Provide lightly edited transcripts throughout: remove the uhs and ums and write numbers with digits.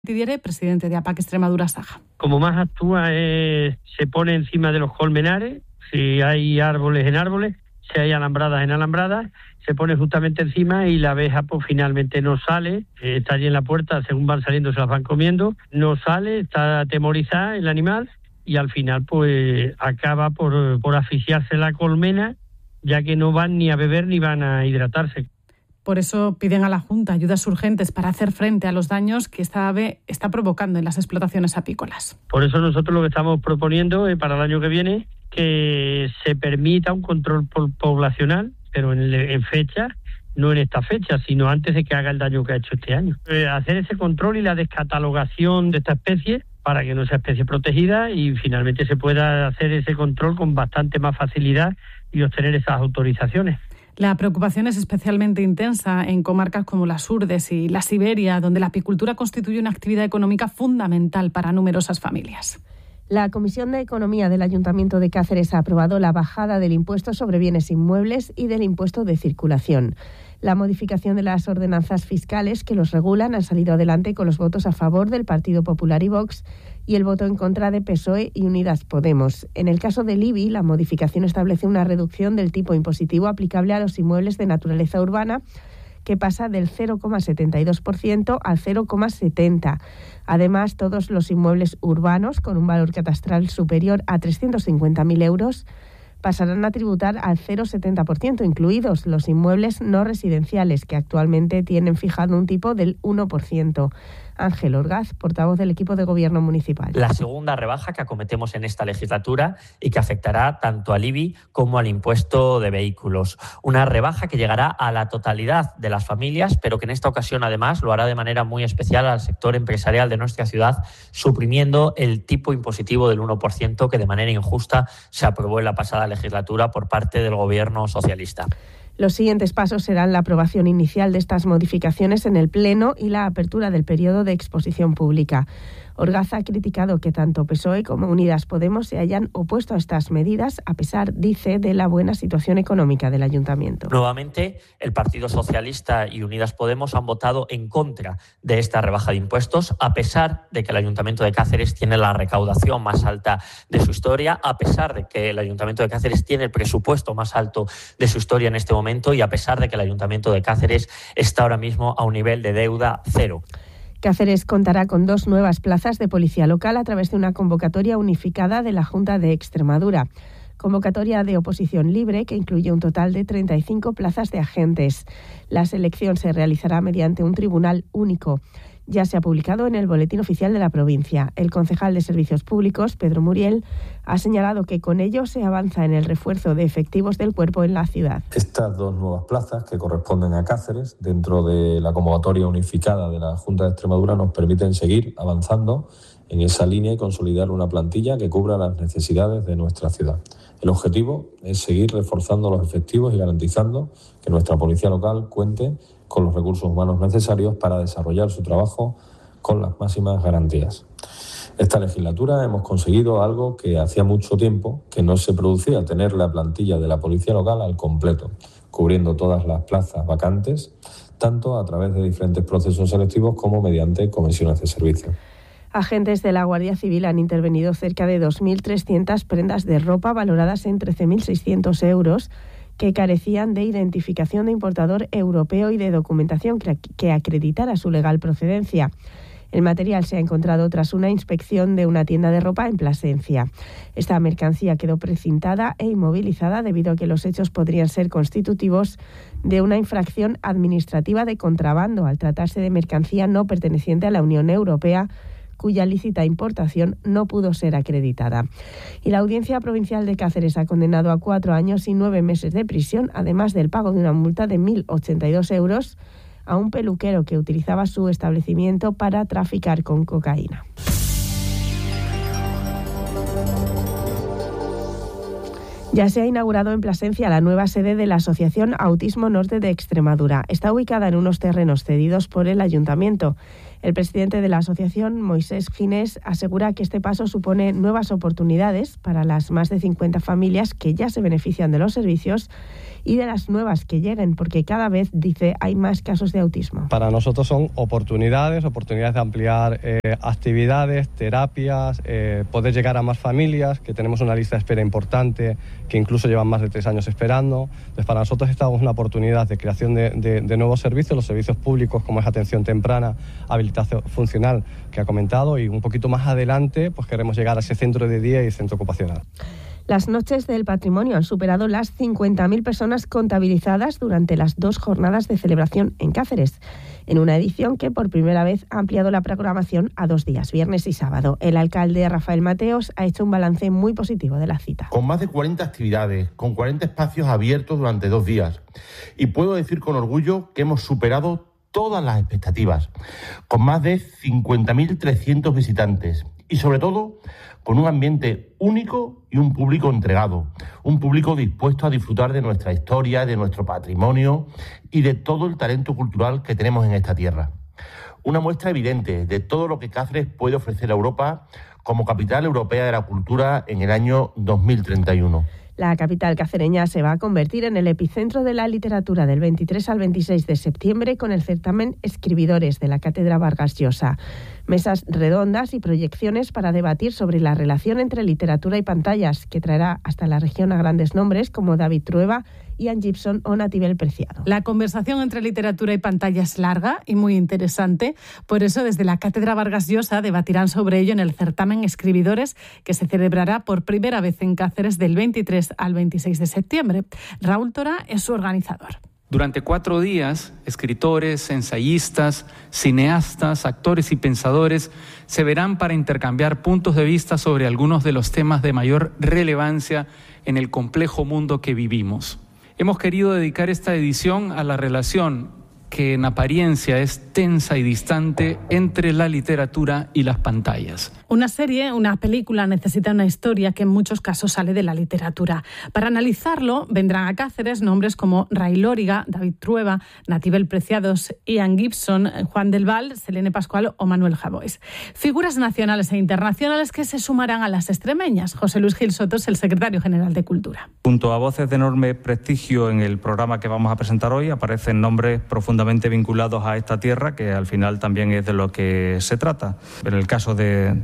Tidiere, presidente de APAC Extremadura Saja. Como más actúa se pone encima de los colmenares, si hay árboles en árboles, si hay alambradas en alambradas, se pone justamente encima y la abeja pues finalmente no sale, está allí en la puerta, según van saliendo se las van comiendo, no sale, está atemorizada el animal y al final pues acaba por asfixiarse la colmena, ya que no van ni a beber ni van a hidratarse. Por eso piden a la Junta ayudas urgentes para hacer frente a los daños que esta ave está provocando en las explotaciones apícolas. Por eso nosotros lo que estamos proponiendo para el año que viene, que se permita un control poblacional, pero en fecha, no en esta fecha, sino antes de que haga el daño que ha hecho este año. Hacer ese control y la descatalogación de esta especie para que no sea especie protegida y finalmente se pueda hacer ese control con bastante más facilidad y obtener esas autorizaciones. La preocupación es especialmente intensa en comarcas como las Urdes y la Siberia, donde la apicultura constituye una actividad económica fundamental para numerosas familias. La Comisión de Economía del Ayuntamiento de Cáceres ha aprobado la bajada del impuesto sobre bienes inmuebles y del impuesto de circulación. La modificación de las ordenanzas fiscales que los regulan han salido adelante con los votos a favor del Partido Popular y Vox y el voto en contra de PSOE y Unidas Podemos. En el caso del IBI, la modificación establece una reducción del tipo impositivo aplicable a los inmuebles de naturaleza urbana, que pasa del 0,72% al 0,70%. Además, todos los inmuebles urbanos con un valor catastral superior a 350.000 euros pasarán a tributar al 0,70%, incluidos los inmuebles no residenciales, que actualmente tienen fijado un tipo del 1%. Ángel Orgaz, portavoz del equipo de gobierno municipal. La segunda rebaja que acometemos en esta legislatura y que afectará tanto al IBI como al impuesto de vehículos. Una rebaja que llegará a la totalidad de las familias, pero que en esta ocasión además lo hará de manera muy especial al sector empresarial de nuestra ciudad, suprimiendo el tipo impositivo del 1% que de manera injusta se aprobó en la pasada legislatura por parte del gobierno socialista. Los siguientes pasos serán la aprobación inicial de estas modificaciones en el Pleno y la apertura del periodo de exposición pública. Orgaz ha criticado que tanto PSOE como Unidas Podemos se hayan opuesto a estas medidas, a pesar, dice, de la buena situación económica del ayuntamiento. Nuevamente, el Partido Socialista y Unidas Podemos han votado en contra de esta rebaja de impuestos, a pesar de que el Ayuntamiento de Cáceres tiene la recaudación más alta de su historia, a pesar de que el Ayuntamiento de Cáceres tiene el presupuesto más alto de su historia en este momento y a pesar de que el Ayuntamiento de Cáceres está ahora mismo a un nivel de deuda cero. Cáceres contará con 2 nuevas plazas de policía local a través de una convocatoria unificada de la Junta de Extremadura. Convocatoria de oposición libre que incluye un total de 35 plazas de agentes. La selección se realizará mediante un tribunal único. Ya se ha publicado en el Boletín Oficial de la provincia. El concejal de Servicios Públicos, Pedro Muriel, ha señalado que con ello se avanza en el refuerzo de efectivos del cuerpo en la ciudad. Estas 2 nuevas plazas que corresponden a Cáceres, dentro de la convocatoria unificada de la Junta de Extremadura, nos permiten seguir avanzando en esa línea y consolidar una plantilla que cubra las necesidades de nuestra ciudad. El objetivo es seguir reforzando los efectivos y garantizando que nuestra policía local cuente con los recursos humanos necesarios para desarrollar su trabajo con las máximas garantías. Esta legislatura hemos conseguido algo que hacía mucho tiempo que no se producía, tener la plantilla de la policía local al completo, cubriendo todas las plazas vacantes, tanto a través de diferentes procesos selectivos como mediante comisiones de servicio. Agentes de la Guardia Civil han intervenido cerca de 2.300 prendas de ropa valoradas en 13.600 euros que carecían de identificación de importador europeo y de documentación que acreditara su legal procedencia. El material se ha encontrado tras una inspección de una tienda de ropa en Plasencia. Esta mercancía quedó precintada e inmovilizada debido a que los hechos podrían ser constitutivos de una infracción administrativa de contrabando al tratarse de mercancía no perteneciente a la Unión Europea, cuya lícita importación no pudo ser acreditada. Y la Audiencia Provincial de Cáceres ha condenado a 4 años y 9 meses de prisión, además del pago de una multa de 1.082 euros, a un peluquero que utilizaba su establecimiento para traficar con cocaína. Ya se ha inaugurado en Plasencia la nueva sede de la Asociación Autismo Norte de Extremadura. Está ubicada en unos terrenos cedidos por el Ayuntamiento. El presidente de la asociación, Moisés Ginés, asegura que este paso supone nuevas oportunidades para las más de 50 familias que ya se benefician de los servicios y de las nuevas que lleguen, porque cada vez, dice, hay más casos de autismo. Para nosotros son oportunidades de ampliar actividades, terapias, poder llegar a más familias, que tenemos una lista de espera importante, que incluso llevan más de 3 años esperando. Entonces, para nosotros esta es una oportunidad de creación de nuevos servicios, los servicios públicos como es atención temprana, habilitación funcional que ha comentado, y un poquito más adelante pues queremos llegar a ese centro de día y centro ocupacional. Las noches del patrimonio han superado las 50.000 personas contabilizadas durante las 2 jornadas de celebración en Cáceres, en una edición que por primera vez ha ampliado la programación a 2 días, viernes y sábado. El alcalde Rafael Mateos ha hecho un balance muy positivo de la cita. Con más de 40 actividades, con 40 espacios abiertos durante 2 días. Y puedo decir con orgullo que hemos superado todas las expectativas, con más de 50.300 visitantes y sobre todo con un ambiente único y un público entregado, un público dispuesto a disfrutar de nuestra historia, de nuestro patrimonio y de todo el talento cultural que tenemos en esta tierra. Una muestra evidente de todo lo que Cáceres puede ofrecer a Europa como capital europea de la cultura en el año 2031. La capital cacereña se va a convertir en el epicentro de la literatura del 23 al 26 de septiembre con el certamen Escribidores de la Cátedra Vargas Llosa. Mesas redondas y proyecciones para debatir sobre la relación entre literatura y pantallas, que traerá hasta la región a grandes nombres como David Trueba, Ian Gibson o Natibel Preciado. La conversación entre literatura y pantalla es larga y muy interesante. Por eso, desde la Cátedra Vargas Llosa debatirán sobre ello en el certamen Escribidores, que se celebrará por primera vez en Cáceres del 23 al 26 de septiembre. Raúl Tora es su organizador. Durante 4 días, escritores, ensayistas, cineastas, actores y pensadores se verán para intercambiar puntos de vista sobre algunos de los temas de mayor relevancia en el complejo mundo que vivimos. Hemos querido dedicar esta edición a la relación que en apariencia es tensa y distante entre la literatura y las pantallas. Una serie, una película necesita una historia que en muchos casos sale de la literatura. Para analizarlo vendrán a Cáceres nombres como Ray Lóriga, David Trueba, Natibel Preciados, Ian Gibson, Juan del Val, Selene Pascual o Manuel Javois. Figuras nacionales e internacionales que se sumarán a las extremeñas. José Luis Gil Soto es el secretario general de Cultura. Junto a voces de enorme prestigio en el programa que vamos a presentar hoy aparecen nombres profundamente vinculados a esta tierra, que al final también es de lo que se trata. En el caso de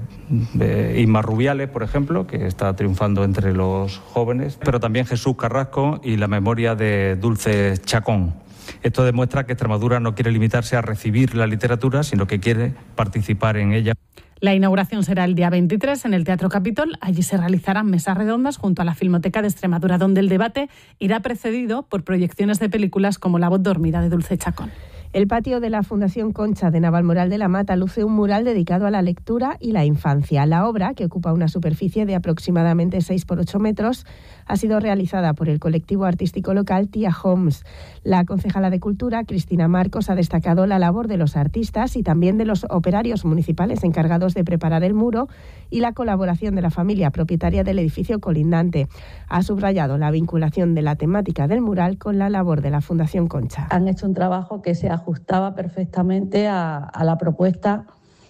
Isma Rubiales, por ejemplo, que está triunfando entre los jóvenes, pero también Jesús Carrasco y la memoria de Dulce Chacón. Esto demuestra que Extremadura no quiere limitarse a recibir la literatura, sino que quiere participar en ella. La inauguración será el día 23 en el Teatro Capitol. Allí se realizarán mesas redondas junto a la Filmoteca de Extremadura, donde el debate irá precedido por proyecciones de películas como La voz dormida de Dulce Chacón. El patio de la Fundación Concha de Navalmoral de la Mata luce un mural dedicado a la lectura y la infancia. La obra, que ocupa una superficie de aproximadamente 6 por 8 metros, ha sido realizada por el colectivo artístico local Tía Homes. La concejala de Cultura, Cristina Marcos, ha destacado la labor de los artistas y también de los operarios municipales encargados de preparar el muro y la colaboración de la familia propietaria del edificio colindante. Ha subrayado la vinculación de la temática del mural con la labor de la Fundación Concha. Han hecho un trabajo que se ajustaba perfectamente a la propuesta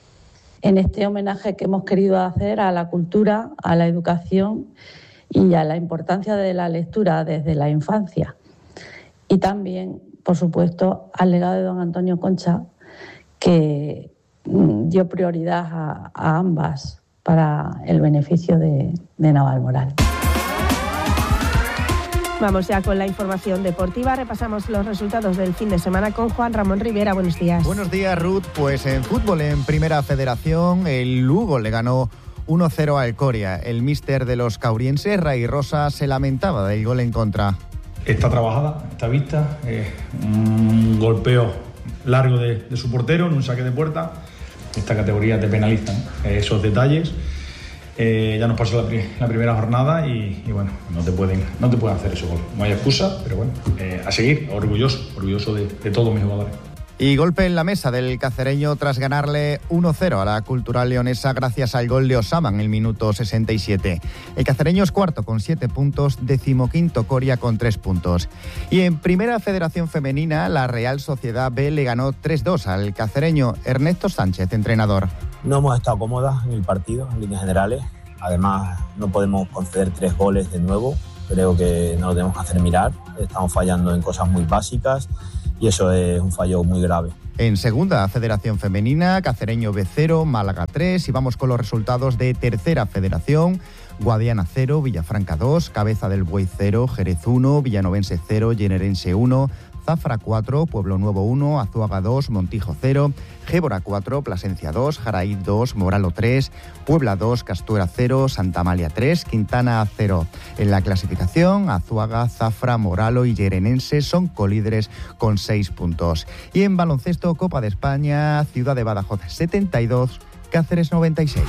en este homenaje que hemos querido hacer a la cultura, a la educación y a la importancia de la lectura desde la infancia. Y también, por supuesto, al legado de don Antonio Concha, que dio prioridad a ambas para el beneficio de Navalmoral. Vamos ya con la información deportiva. Repasamos los resultados del fin de semana con Juan Ramón Rivera. Buenos días. Buenos días, Ruth. Pues en fútbol, en Primera Federación, el Lugo le ganó 1-0 al Coria. El míster de los caurienses, Ray Rosa, se lamentaba del gol en contra. Está trabajada, está vista. Un golpeo largo de su portero en un saque de puerta. Esta categoría te penaliza, ¿no? Esos detalles. Ya nos pasó la primera jornada y bueno, no te pueden hacer ese gol. No hay excusa, pero bueno, a seguir, orgulloso de todos mis jugadores. Y golpe en la mesa del cacereño tras ganarle 1-0 a la Cultural Leonesa gracias al gol de Osama en el minuto 67. El cacereño es cuarto con 7 puntos, 15º Coria con 3 puntos. Y en Primera Federación Femenina, la Real Sociedad B le ganó 3-2 al cacereño. Ernesto Sánchez, entrenador. No hemos estado cómodas en el partido, en líneas generales. Además, no podemos conceder 3 goles de nuevo. Creo que no lo tenemos que hacer mirar. Estamos fallando en cosas muy básicas. Y eso es un fallo muy grave. En Segunda Federación Femenina, Cacereño B 0, Málaga 3 y vamos con los resultados de Tercera Federación. Guadiana 0, Villafranca 2, Cabeza del Buey 0, Jerez 1, Villanovense 0, Llenerense 1, Zafra 4, Pueblo Nuevo 1, Azuaga 2, Montijo 0, Gébora 4, Plasencia 2, Jaraí 2, Moralo 3, Puebla 2, Castuera 0, Santa Amalia 3, Quintana 0. En la clasificación, Azuaga, Zafra, Moralo y Llerenense son colíderes con 6 puntos. Y en baloncesto, Copa de España, Ciudad de Badajoz 72, Cáceres 96.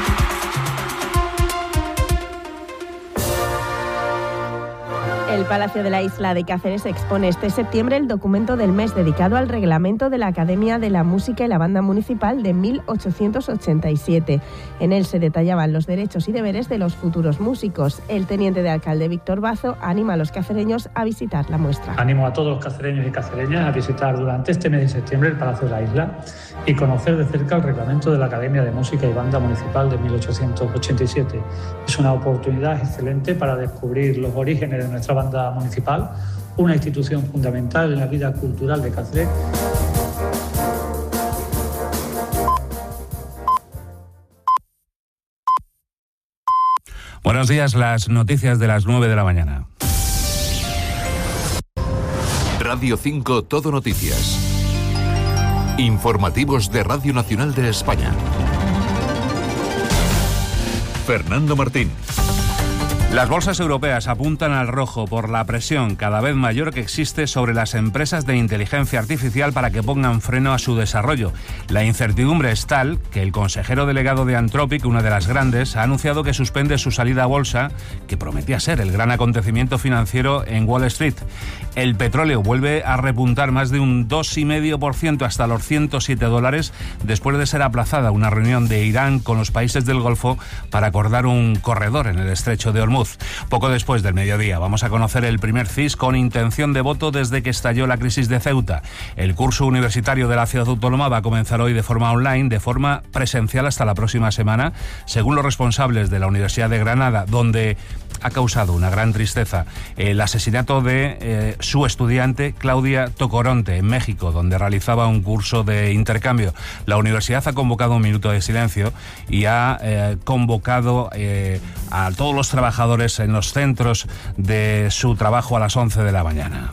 El Palacio de la Isla de Cáceres expone este septiembre el documento del mes dedicado al reglamento de la Academia de la Música y la Banda Municipal de 1887. En él se detallaban los derechos y deberes de los futuros músicos. El teniente de alcalde Víctor Bazo anima a los cacereños a visitar la muestra. Animo a todos los cacereños y cacereñas a visitar durante este mes de septiembre el Palacio de la Isla y conocer de cerca el reglamento de la Academia de Música y Banda Municipal de 1887. Es una oportunidad excelente para descubrir los orígenes de nuestra banda municipal, una institución fundamental en la vida cultural de Cáceres. Buenos días, las noticias de las 9 de la mañana. Radio 5 Todo Noticias. Informativos de Radio Nacional de España. Fernando Martín. Las bolsas europeas apuntan al rojo por la presión cada vez mayor que existe sobre las empresas de inteligencia artificial para que pongan freno a su desarrollo. La incertidumbre es tal que el consejero delegado de Anthropic, una de las grandes, ha anunciado que suspende su salida a bolsa, que prometía ser el gran acontecimiento financiero en Wall Street. El petróleo vuelve a repuntar más de un 2,5% hasta los $107 después de ser aplazada una reunión de Irán con los países del Golfo para acordar un corredor en el estrecho de Hormuz. Poco después del mediodía vamos a conocer el primer CIS con intención de voto desde que estalló la crisis de Ceuta. El curso universitario de la ciudad autónoma va a comenzar hoy de forma online, de forma presencial hasta la próxima semana, según los responsables de la Universidad de Granada, donde ha causado una gran tristeza el asesinato de su estudiante Claudia Tocoronte en México, donde realizaba un curso de intercambio. La universidad ha convocado un minuto de silencio y ha convocado a todos los trabajadores en los centros de su trabajo a las 11 de la mañana.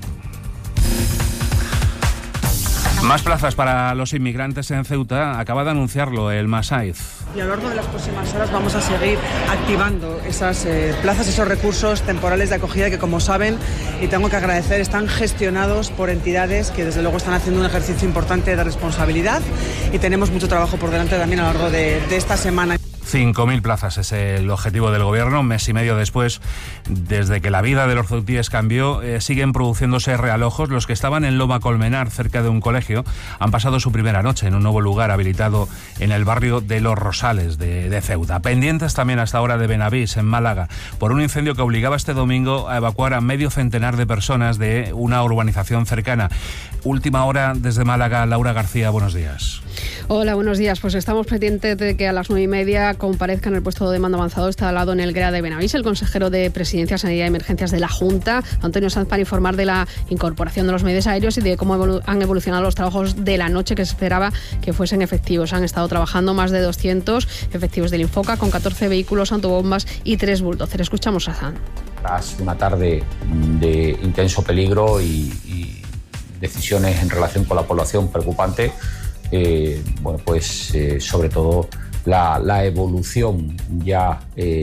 Más plazas para los inmigrantes en Ceuta, acaba de anunciarlo el Masaiz. Y a lo largo de las próximas horas vamos a seguir activando esas plazas, esos recursos temporales de acogida que, como saben, y tengo que agradecer, están gestionados por entidades que desde luego están haciendo un ejercicio importante de responsabilidad y tenemos mucho trabajo por delante también a lo largo de esta semana. 5.000 plazas es el objetivo del gobierno. Un mes y medio después, desde que la vida de los ceutíes cambió, siguen produciéndose realojos. Los que estaban en Loma Colmenar, cerca de un colegio, han pasado su primera noche en un nuevo lugar habilitado en el barrio de Los Rosales de Ceuta. Pendientes también hasta ahora de Benavís, en Málaga, por un incendio que obligaba este domingo a evacuar a medio centenar de personas de una urbanización cercana. Última hora desde Málaga, Laura García, buenos días. Hola, buenos días. Pues estamos pendientes de que a las 9:30 comparezca en el puesto de mando avanzado instalado en el GREA de Benavís el consejero de Presidencia, Sanidad y Emergencias de la Junta, Antonio Sanz, para informar de la incorporación de los medios aéreos y de cómo han evolucionado los trabajos de la noche que se esperaba que fuesen efectivos. Han estado trabajando más de 200 efectivos del Infoca con 14 vehículos, autobombas y 3 bulldozers. Escuchamos a Sanz. Tras una tarde de intenso peligro y decisiones en relación con la población preocupante, sobre todo la evolución ya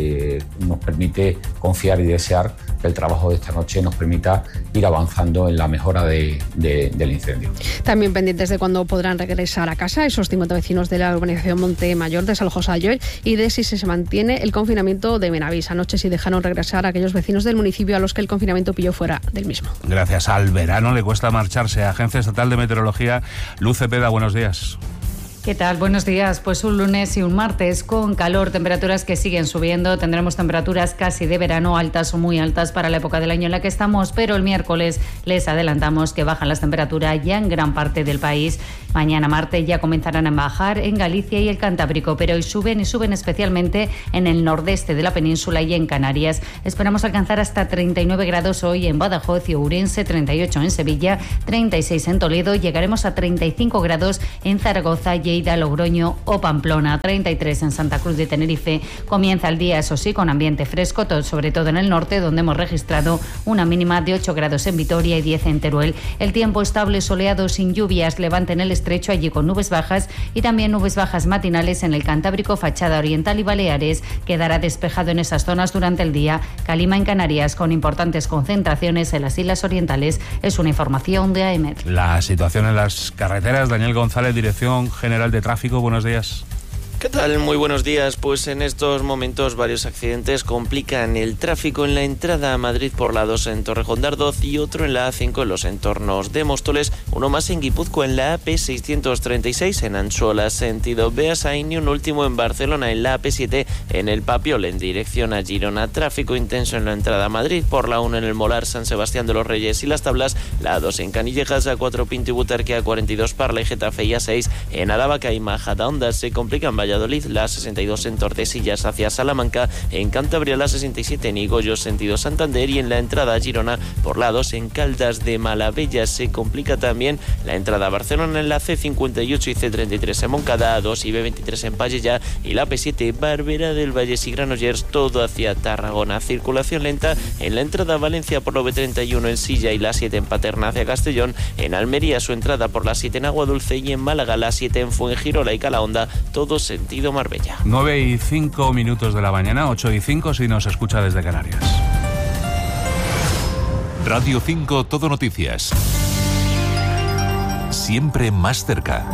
nos permite confiar y desear que el trabajo de esta noche nos permita ir avanzando en la mejora del incendio. También pendientes de cuándo podrán regresar a casa esos 50 vecinos de la urbanización Montemayor desalojados ayer y de si se mantiene el confinamiento de Benavís. Anoche sí dejaron regresar a aquellos vecinos del municipio a los que el confinamiento pilló fuera del mismo. Gracias al verano le cuesta marcharse. Agencia Estatal de Meteorología, Luz Cepeda, buenos días. ¿Qué tal? Buenos días. Pues un lunes y un martes con calor, temperaturas que siguen subiendo. Tendremos temperaturas casi de verano, altas o muy altas para la época del año en la que estamos, pero el miércoles les adelantamos que bajan las temperaturas ya en gran parte del país. Mañana martes ya comenzarán a bajar en Galicia y el Cantábrico, pero hoy suben y suben especialmente en el nordeste de la península y en Canarias. Esperamos alcanzar hasta 39 grados hoy en Badajoz y Ourense, 38 en Sevilla, 36 en Toledo. Llegaremos a 35 grados en Zaragoza, Lleida, Logroño o Pamplona, 33 en Santa Cruz de Tenerife. Comienza el día, eso sí, con ambiente fresco, sobre todo en el norte, donde hemos registrado una mínima de 8 grados en Vitoria y 10 en Teruel. El tiempo estable, soleado, sin lluvias, levante en el estrecho, allí con nubes bajas y también nubes bajas matinales en el Cantábrico, Fachada Oriental y Baleares. Quedará despejado en esas zonas durante el día. Calima en Canarias, con importantes concentraciones en las islas orientales. Es una información de AEMET. La situación en las carreteras. Daniel González, Dirección General de Tráfico, buenos días. ¿Qué tal? Muy buenos días. Pues en estos momentos varios accidentes complican el tráfico en la entrada a Madrid por la 2 en Torrejón de Ardoz y otro en la A5 en los entornos de Móstoles, uno más en Guipúzcoa en la AP636 en Anchola sentido Beasain y un último en Barcelona en la AP7 en el Papiol en dirección a Girona. Tráfico intenso en la entrada a Madrid por la 1 en el Molar, San Sebastián de los Reyes y Las Tablas, la 2 en Canillejas, A4 Pinto y Butarque, A42 Parla y Getafe y A6 en Aravaca y Majadahonda. Se complican Valladolid, la 62 en Tordesillas hacia Salamanca, en Cantabria la 67 en Higollos sentido Santander y en la entrada a Girona por la 2 en Caldas de Malavella. Se complica también la entrada a Barcelona en la C58 y C33 en Moncada, A2 y B23 en Pallella y la P7 Barbera del Valles y Granollers, todo hacia Tarragona. Circulación lenta en la entrada a Valencia por la B31 en Silla y la 7 en Paterna hacia Castellón, en Almería su entrada por la 7 en Aguadulce y en Málaga la 7 en Fuengirola y Calahonda, todo sentido Marbella. 9:05 de la mañana, 8:05 si nos escucha desde Canarias. Radio 5 Todo Noticias. Siempre más cerca.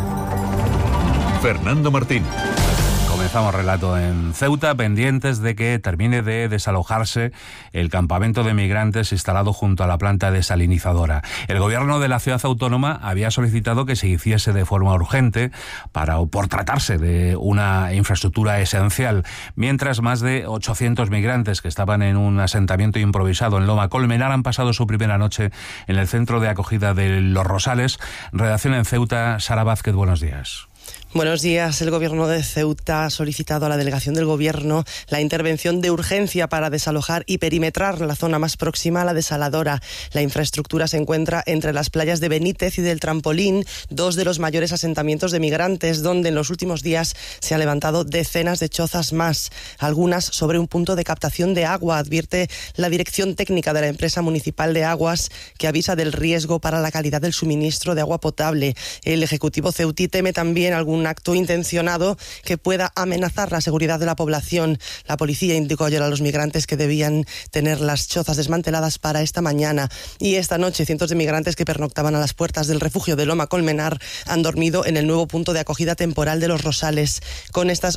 Fernando Martín. Comenzamos relato en Ceuta, pendientes de que termine de desalojarse el campamento de migrantes instalado junto a la planta desalinizadora. El gobierno de la ciudad autónoma había solicitado que se hiciese de forma urgente por tratarse de una infraestructura esencial, mientras más de 800 migrantes que estaban en un asentamiento improvisado en Loma Colmenar han pasado su primera noche en el centro de acogida de Los Rosales. Redacción en Ceuta, Sara Vázquez, buenos días. Buenos días. El Gobierno de Ceuta ha solicitado a la delegación del Gobierno la intervención de urgencia para desalojar y perimetrar la zona más próxima a la desaladora. La infraestructura se encuentra entre las playas de Benítez y del Trampolín, dos de los mayores asentamientos de migrantes, donde en los últimos días se han levantado decenas de chozas más, algunas sobre un punto de captación de agua, advierte la Dirección Técnica de la Empresa Municipal de Aguas, que avisa del riesgo para la calidad del suministro de agua potable. El Ejecutivo ceutí teme también algún acto intencionado que pueda amenazar la seguridad de la población. La policía indicó ayer a los migrantes que debían tener las chozas desmanteladas para esta mañana. Y esta noche cientos de migrantes que pernoctaban a las puertas del refugio de Loma Colmenar han dormido en el nuevo punto de acogida temporal de Los Rosales. Con estas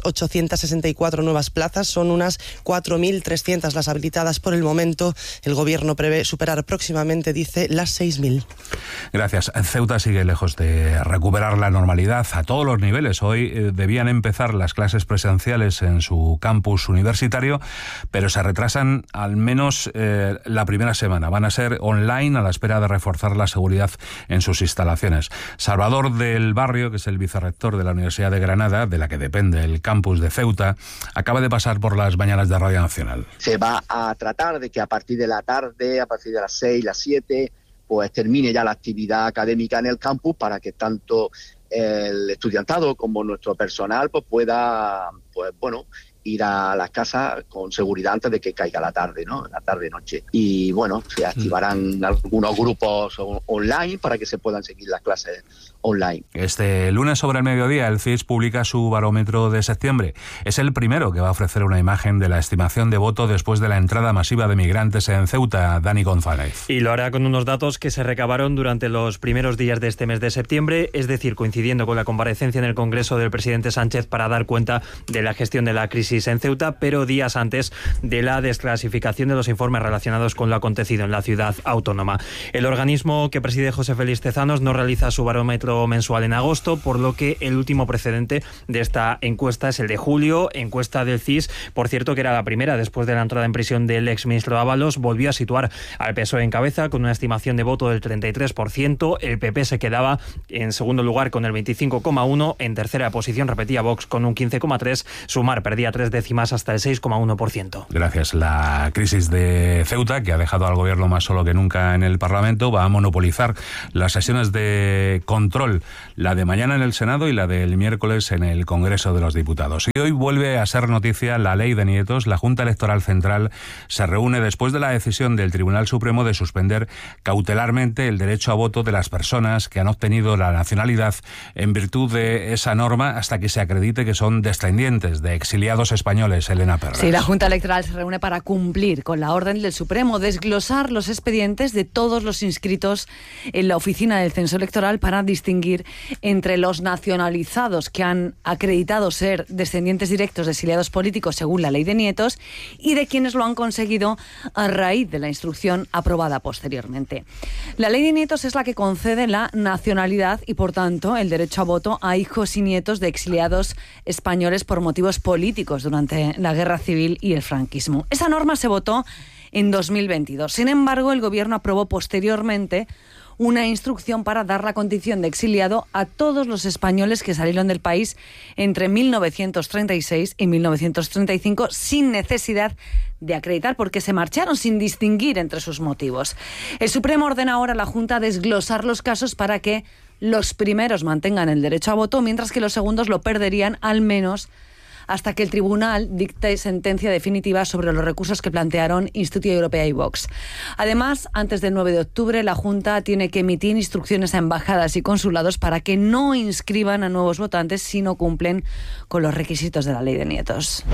864 nuevas plazas son unas 4.300 las habilitadas por el momento. El Gobierno prevé superar próximamente, dice, las 6.000. Gracias. Ceuta sigue lejos de recuperar la normalidad a todos los niveles. Hoy debían empezar las clases presenciales en su campus universitario, pero se retrasan al menos la primera semana. Van a ser online a la espera de reforzar la seguridad en sus instalaciones. Salvador del Barrio, que es el vicerrector de la Universidad de Granada, de la que depende el campus de Ceuta, acaba de pasar por las mañanas de Radio Nacional. Se va a tratar de que a partir de la tarde, a partir de las 6, las 7, pues termine ya la actividad académica en el campus para que tanto el estudiantado como nuestro personal pues pueda ir a las casas con seguridad antes de que caiga la tarde, ¿no? La tarde-noche. Y bueno, se activarán algunos grupos online para que se puedan seguir las clases online. Este lunes sobre el mediodía el CIS publica su barómetro de septiembre. Es el primero que va a ofrecer una imagen de la estimación de voto después de la entrada masiva de migrantes en Ceuta. Dani González. Y lo hará con unos datos que se recabaron durante los primeros días de este mes de septiembre, es decir, coincidiendo con la comparecencia en el Congreso del presidente Sánchez para dar cuenta de la gestión de la crisis en Ceuta, pero días antes de la desclasificación de los informes relacionados con lo acontecido en la ciudad autónoma. El organismo que preside José Félix Tezanos no realiza su barómetro mensual en agosto, por lo que el último precedente de esta encuesta es el de julio, encuesta del CIS, por cierto que era la primera después de la entrada en prisión del exministro Ábalos. Volvió a situar al PSOE en cabeza con una estimación de voto del 33%, el PP se quedaba en segundo lugar con el 25,1%, en tercera posición repetía Vox con un 15,3%, Sumar perdía 3 décimas hasta el 6,1%. Gracias. La crisis de Ceuta, que ha dejado al gobierno más solo que nunca en el Parlamento, va a monopolizar las sesiones de control, la de mañana en el Senado y la del miércoles en el Congreso de los Diputados. Y hoy vuelve a ser noticia la ley de nietos. La Junta Electoral Central se reúne después de la decisión del Tribunal Supremo de suspender cautelarmente el derecho a voto de las personas que han obtenido la nacionalidad en virtud de esa norma hasta que se acredite que son descendientes de exiliados españoles. Elena Perras. Sí, la Junta Electoral se reúne para cumplir con la orden del Supremo, desglosar los expedientes de todos los inscritos en la oficina del censo electoral para distinguir entre los nacionalizados que han acreditado ser descendientes directos de exiliados políticos según la ley de nietos y de quienes lo han conseguido a raíz de la instrucción aprobada posteriormente. La ley de nietos es la que concede la nacionalidad y, por tanto, el derecho a voto a hijos y nietos de exiliados españoles por motivos políticos durante la Guerra Civil y el franquismo. Esa norma se votó en 2022. Sin embargo, el Gobierno aprobó posteriormente una instrucción para dar la condición de exiliado a todos los españoles que salieron del país entre 1936 y 1935 sin necesidad de acreditar, porque se marcharon sin distinguir entre sus motivos. El Supremo ordena ahora a la Junta desglosar los casos para que los primeros mantengan el derecho a voto, mientras que los segundos lo perderían al menos hasta que el tribunal dicte sentencia definitiva sobre los recursos que plantearon Instituto Europea y Vox. Además, antes del 9 de octubre, la Junta tiene que emitir instrucciones a embajadas y consulados para que no inscriban a nuevos votantes si no cumplen con los requisitos de la ley de nietos.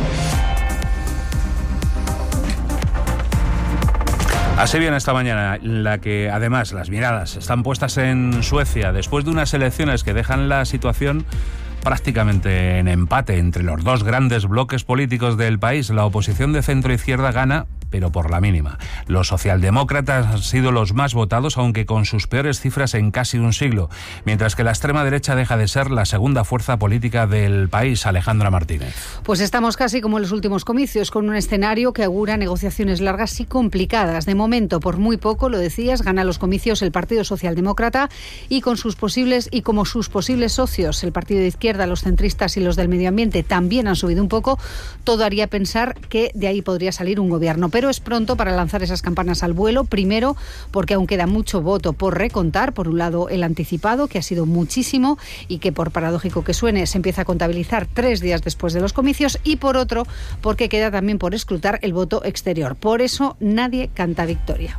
Así viene esta mañana, en la que además las miradas están puestas en Suecia después de unas elecciones que dejan la situación prácticamente en empate entre los dos grandes bloques políticos del país. La oposición de centro-izquierda gana, pero por la mínima. Los socialdemócratas han sido los más votados, aunque con sus peores cifras en casi un siglo, mientras que la extrema derecha deja de ser la segunda fuerza política del país. Alejandra Martínez. Pues estamos casi como en los últimos comicios, con un escenario que augura negociaciones largas y complicadas. De momento, por muy poco, lo decías, gana los comicios el Partido Socialdemócrata y como sus posibles socios, el Partido de Izquierda, los centristas y los del medio ambiente, también han subido un poco. Todo haría pensar que de ahí podría salir un gobierno. Pero es pronto para lanzar esas campanas al vuelo, primero porque aún queda mucho voto por recontar. Por un lado, el anticipado, que ha sido muchísimo y que, por paradójico que suene, se empieza a contabilizar 3 días después de los comicios, y por otro, porque queda también por escrutar el voto exterior. Por eso nadie canta victoria.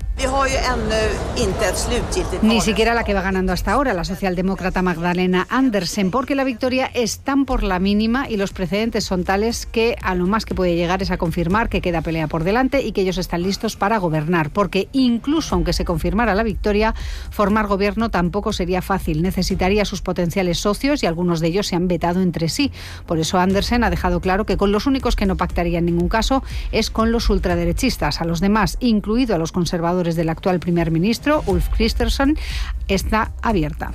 Ni siquiera la que va ganando hasta ahora, la socialdemócrata Magdalena Andersen, porque la victoria es tan por la mínima y los precedentes son tales que a lo más que puede llegar es a confirmar que queda pelea por delante y que ellos están listos para gobernar, porque incluso aunque se confirmara la victoria, formar gobierno tampoco sería fácil. Necesitaría sus potenciales socios y algunos de ellos se han vetado entre sí. Por eso Andersen ha dejado claro que con los únicos que no pactaría en ningún caso es con los ultraderechistas. A los demás, incluido a los conservadores del actual primer ministro, Ulf Kristersson, está abierta.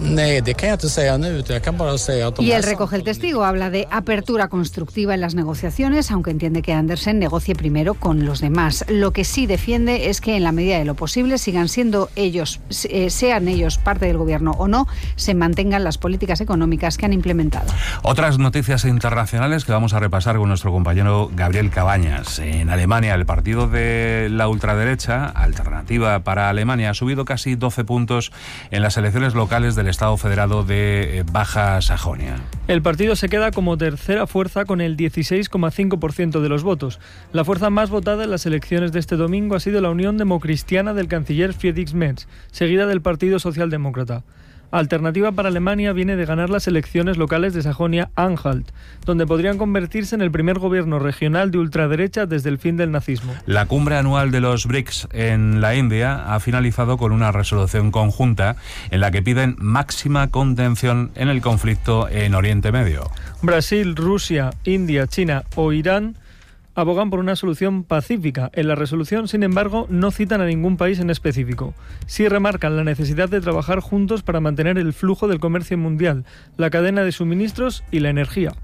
Y él recoge el testigo, habla de apertura constructiva en las negociaciones, aunque entiende que Andersen negocie primero con los demás. Lo que sí defiende es que en la medida de lo posible sean ellos parte del gobierno o no, se mantengan las políticas económicas que han implementado. Otras noticias internacionales que vamos a repasar con nuestro compañero Gabriel Cabañas. En Alemania, el partido de la ultraderecha, Alternativa para Alemania, ha subido casi 12 puntos en las elecciones locales del Estado Federado de Baja Sajonia. El partido se queda como tercera fuerza con el 16,5% de los votos. La fuerza más votada en las elecciones de este domingo ha sido la Unión Democristiana del canciller Friedrich Merz, seguida del Partido Socialdemócrata. Alternativa para Alemania viene de ganar las elecciones locales de Sajonia-Anhalt, donde podrían convertirse en el primer gobierno regional de ultraderecha desde el fin del nazismo. La cumbre anual de los BRICS en la India ha finalizado con una resolución conjunta en la que piden máxima contención en el conflicto en Oriente Medio. Brasil, Rusia, India, China o Irán abogan por una solución pacífica. En la resolución, sin embargo, no citan a ningún país en específico. Sí remarcan la necesidad de trabajar juntos para mantener el flujo del comercio mundial, la cadena de suministros y la energía.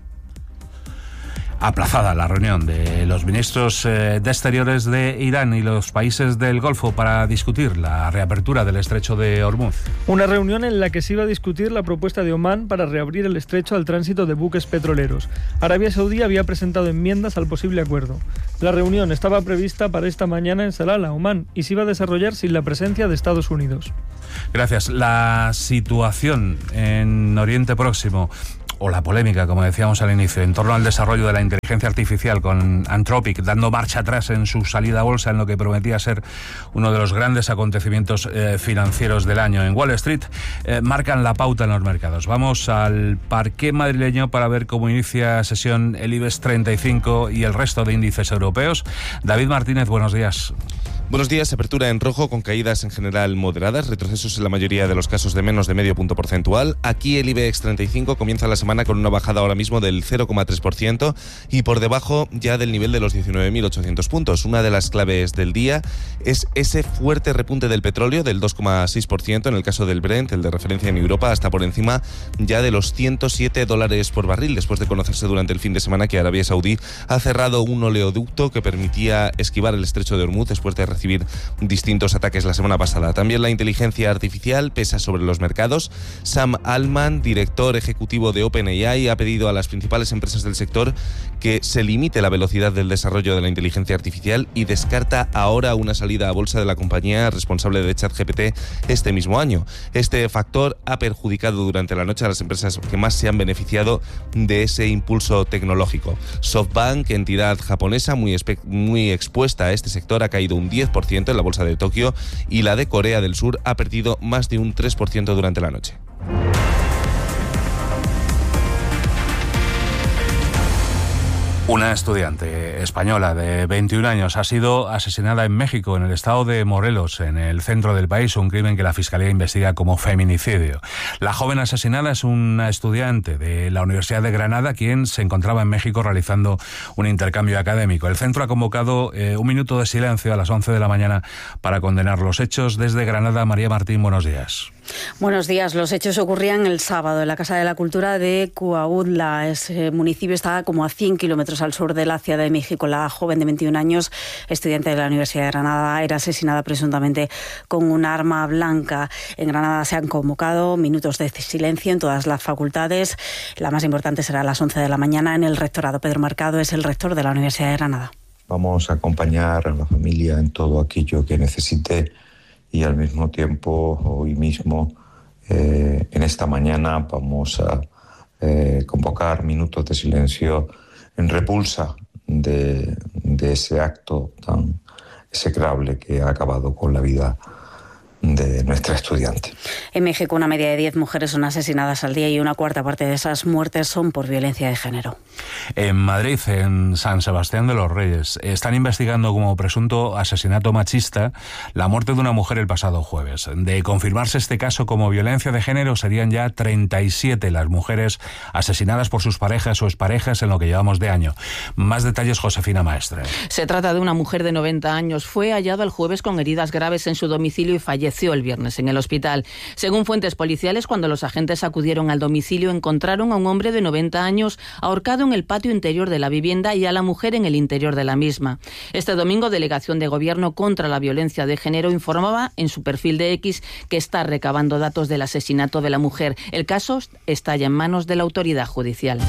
Aplazada la reunión de los ministros de Exteriores de Irán y los países del Golfo para discutir la reapertura del estrecho de Hormuz. Una reunión en la que se iba a discutir la propuesta de Omán para reabrir el estrecho al tránsito de buques petroleros. Arabia Saudí había presentado enmiendas al posible acuerdo. La reunión estaba prevista para esta mañana en Salalah, Omán, y se iba a desarrollar sin la presencia de Estados Unidos. Gracias. La situación en Oriente Próximo, o la polémica, como decíamos al inicio, en torno al desarrollo de la inteligencia artificial, con Anthropic dando marcha atrás en su salida a bolsa en lo que prometía ser uno de los grandes acontecimientos financieros del año en Wall Street, marcan la pauta en los mercados. Vamos al parqué madrileño para ver cómo inicia sesión el IBEX 35 y el resto de índices europeos. David Martínez, buenos días. Buenos días. Apertura en rojo con caídas en general moderadas, retrocesos en la mayoría de los casos de menos de medio punto porcentual. Aquí el IBEX 35 comienza la semana con una bajada ahora mismo del 0,3% y por debajo ya del nivel de los 19.800 puntos. Una de las claves del día es ese fuerte repunte del petróleo del 2,6% en el caso del Brent, el de referencia en Europa, hasta por encima ya de los $107 por barril, después de conocerse durante el fin de semana que Arabia Saudí ha cerrado un oleoducto que permitía esquivar el estrecho de Hormuz después de recibir distintos ataques la semana pasada. También la inteligencia artificial pesa sobre los mercados. Sam Altman, director ejecutivo de OpenAI, ha pedido a las principales empresas del sector que se limite la velocidad del desarrollo de la inteligencia artificial y descarta ahora una salida a bolsa de la compañía responsable de ChatGPT este mismo año. Este factor ha perjudicado durante la noche a las empresas que más se han beneficiado de ese impulso tecnológico. SoftBank, entidad japonesa muy expuesta a este sector, ha caído un 10% en la bolsa de Tokio y la de Corea del Sur ha perdido más de un 3% durante la noche. Una estudiante española de 21 años ha sido asesinada en México, en el estado de Morelos, en el centro del país, un crimen que la Fiscalía investiga como feminicidio. La joven asesinada es una estudiante de la Universidad de Granada, quien se encontraba en México realizando un intercambio académico. El centro ha convocado un minuto de silencio a las 11 de la mañana para condenar los hechos. Desde Granada, María Martín, buenos días. Buenos días. Los hechos ocurrían el sábado en la Casa de la Cultura de Cuautla. Ese municipio está como a 100 kilómetros al sur de la Ciudad de México. La joven de 21 años, estudiante de la Universidad de Granada, era asesinada presuntamente con un arma blanca. En Granada se han convocado minutos de silencio en todas las facultades. La más importante será a las 11 de la mañana en el rectorado. Pedro Mercado es el rector de la Universidad de Granada. Vamos a acompañar a la familia en todo aquello que necesite y al mismo tiempo, hoy mismo, en esta mañana, vamos a convocar minutos de silencio en repulsa de ese acto tan execrable que ha acabado con la vida de nuestra estudiante. En México, una media de 10 mujeres son asesinadas al día y una cuarta parte de esas muertes son por violencia de género. En Madrid, en San Sebastián de los Reyes, están investigando como presunto asesinato machista la muerte de una mujer el pasado jueves. De confirmarse este caso como violencia de género, serían ya 37 las mujeres asesinadas por sus parejas o exparejas en lo que llevamos de año. Más detalles, Josefina Maestre. Se trata de una mujer de 90 años. Fue hallada el jueves con heridas graves en su domicilio y falleció el viernes en el hospital. Según fuentes policiales, cuando los agentes acudieron al domicilio, encontraron a un hombre de 90 años ahorcado en el patio interior de la vivienda y a la mujer en el interior de la misma. Este domingo, Delegación de Gobierno contra la Violencia de Género informaba en su perfil de X que está recabando datos del asesinato de la mujer. El caso está ya en manos de la autoridad judicial.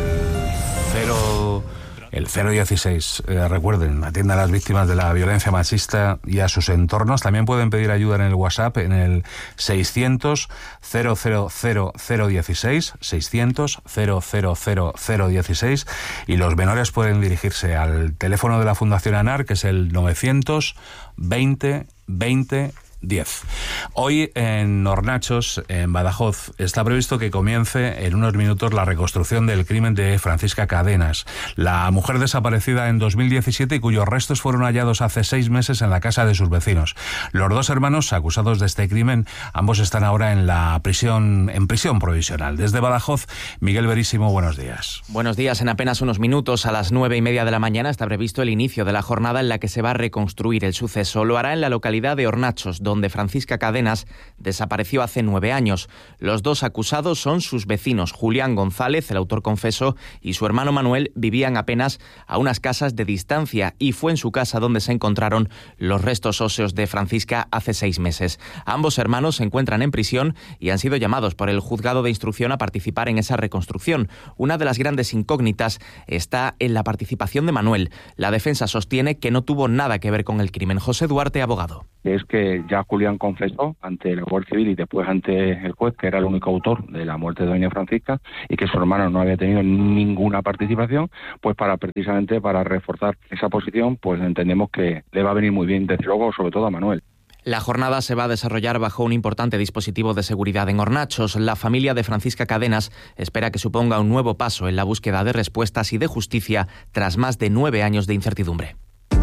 El 016, recuerden, atienda a las víctimas de la violencia machista y a sus entornos. También pueden pedir ayuda en el WhatsApp en el 600 000 016, 600 000 016, y los menores pueden dirigirse al teléfono de la Fundación ANAR, que es el 900 20 20 10. Hoy en Hornachos, en Badajoz, está previsto que comience en unos minutos la reconstrucción del crimen de Francisca Cadenas, la mujer desaparecida en 2017 y cuyos restos fueron hallados hace 6 meses en la casa de sus vecinos. Los 2 hermanos acusados de este crimen, ambos están ahora en prisión provisional. Desde Badajoz, Miguel Verísimo, buenos días. Buenos días. En apenas unos minutos, a las 9:30 de la mañana, está previsto el inicio de la jornada en la que se va a reconstruir el suceso. Lo hará en la localidad de Hornachos, donde Francisca Cadenas desapareció hace 9 años. Los 2 acusados son sus vecinos. Julián González, el autor confeso, y su hermano Manuel vivían apenas a unas casas de distancia y fue en su casa donde se encontraron los restos óseos de Francisca hace 6 meses. Ambos hermanos se encuentran en prisión y han sido llamados por el juzgado de instrucción a participar en esa reconstrucción. Una de las grandes incógnitas está en la participación de Manuel. La defensa sostiene que no tuvo nada que ver con el crimen. José Duarte, abogado. Es que ya Julián confesó ante la Guardia Civil y después ante el juez que era el único autor de la muerte de doña Francisca y que su hermano no había tenido ninguna participación, pues precisamente para reforzar esa posición, pues entendemos que le va a venir muy bien, desde luego, sobre todo a Manuel. La jornada se va a desarrollar bajo un importante dispositivo de seguridad en Hornachos. La familia de Francisca Cadenas espera que suponga un nuevo paso en la búsqueda de respuestas y de justicia tras más de 9 años de incertidumbre.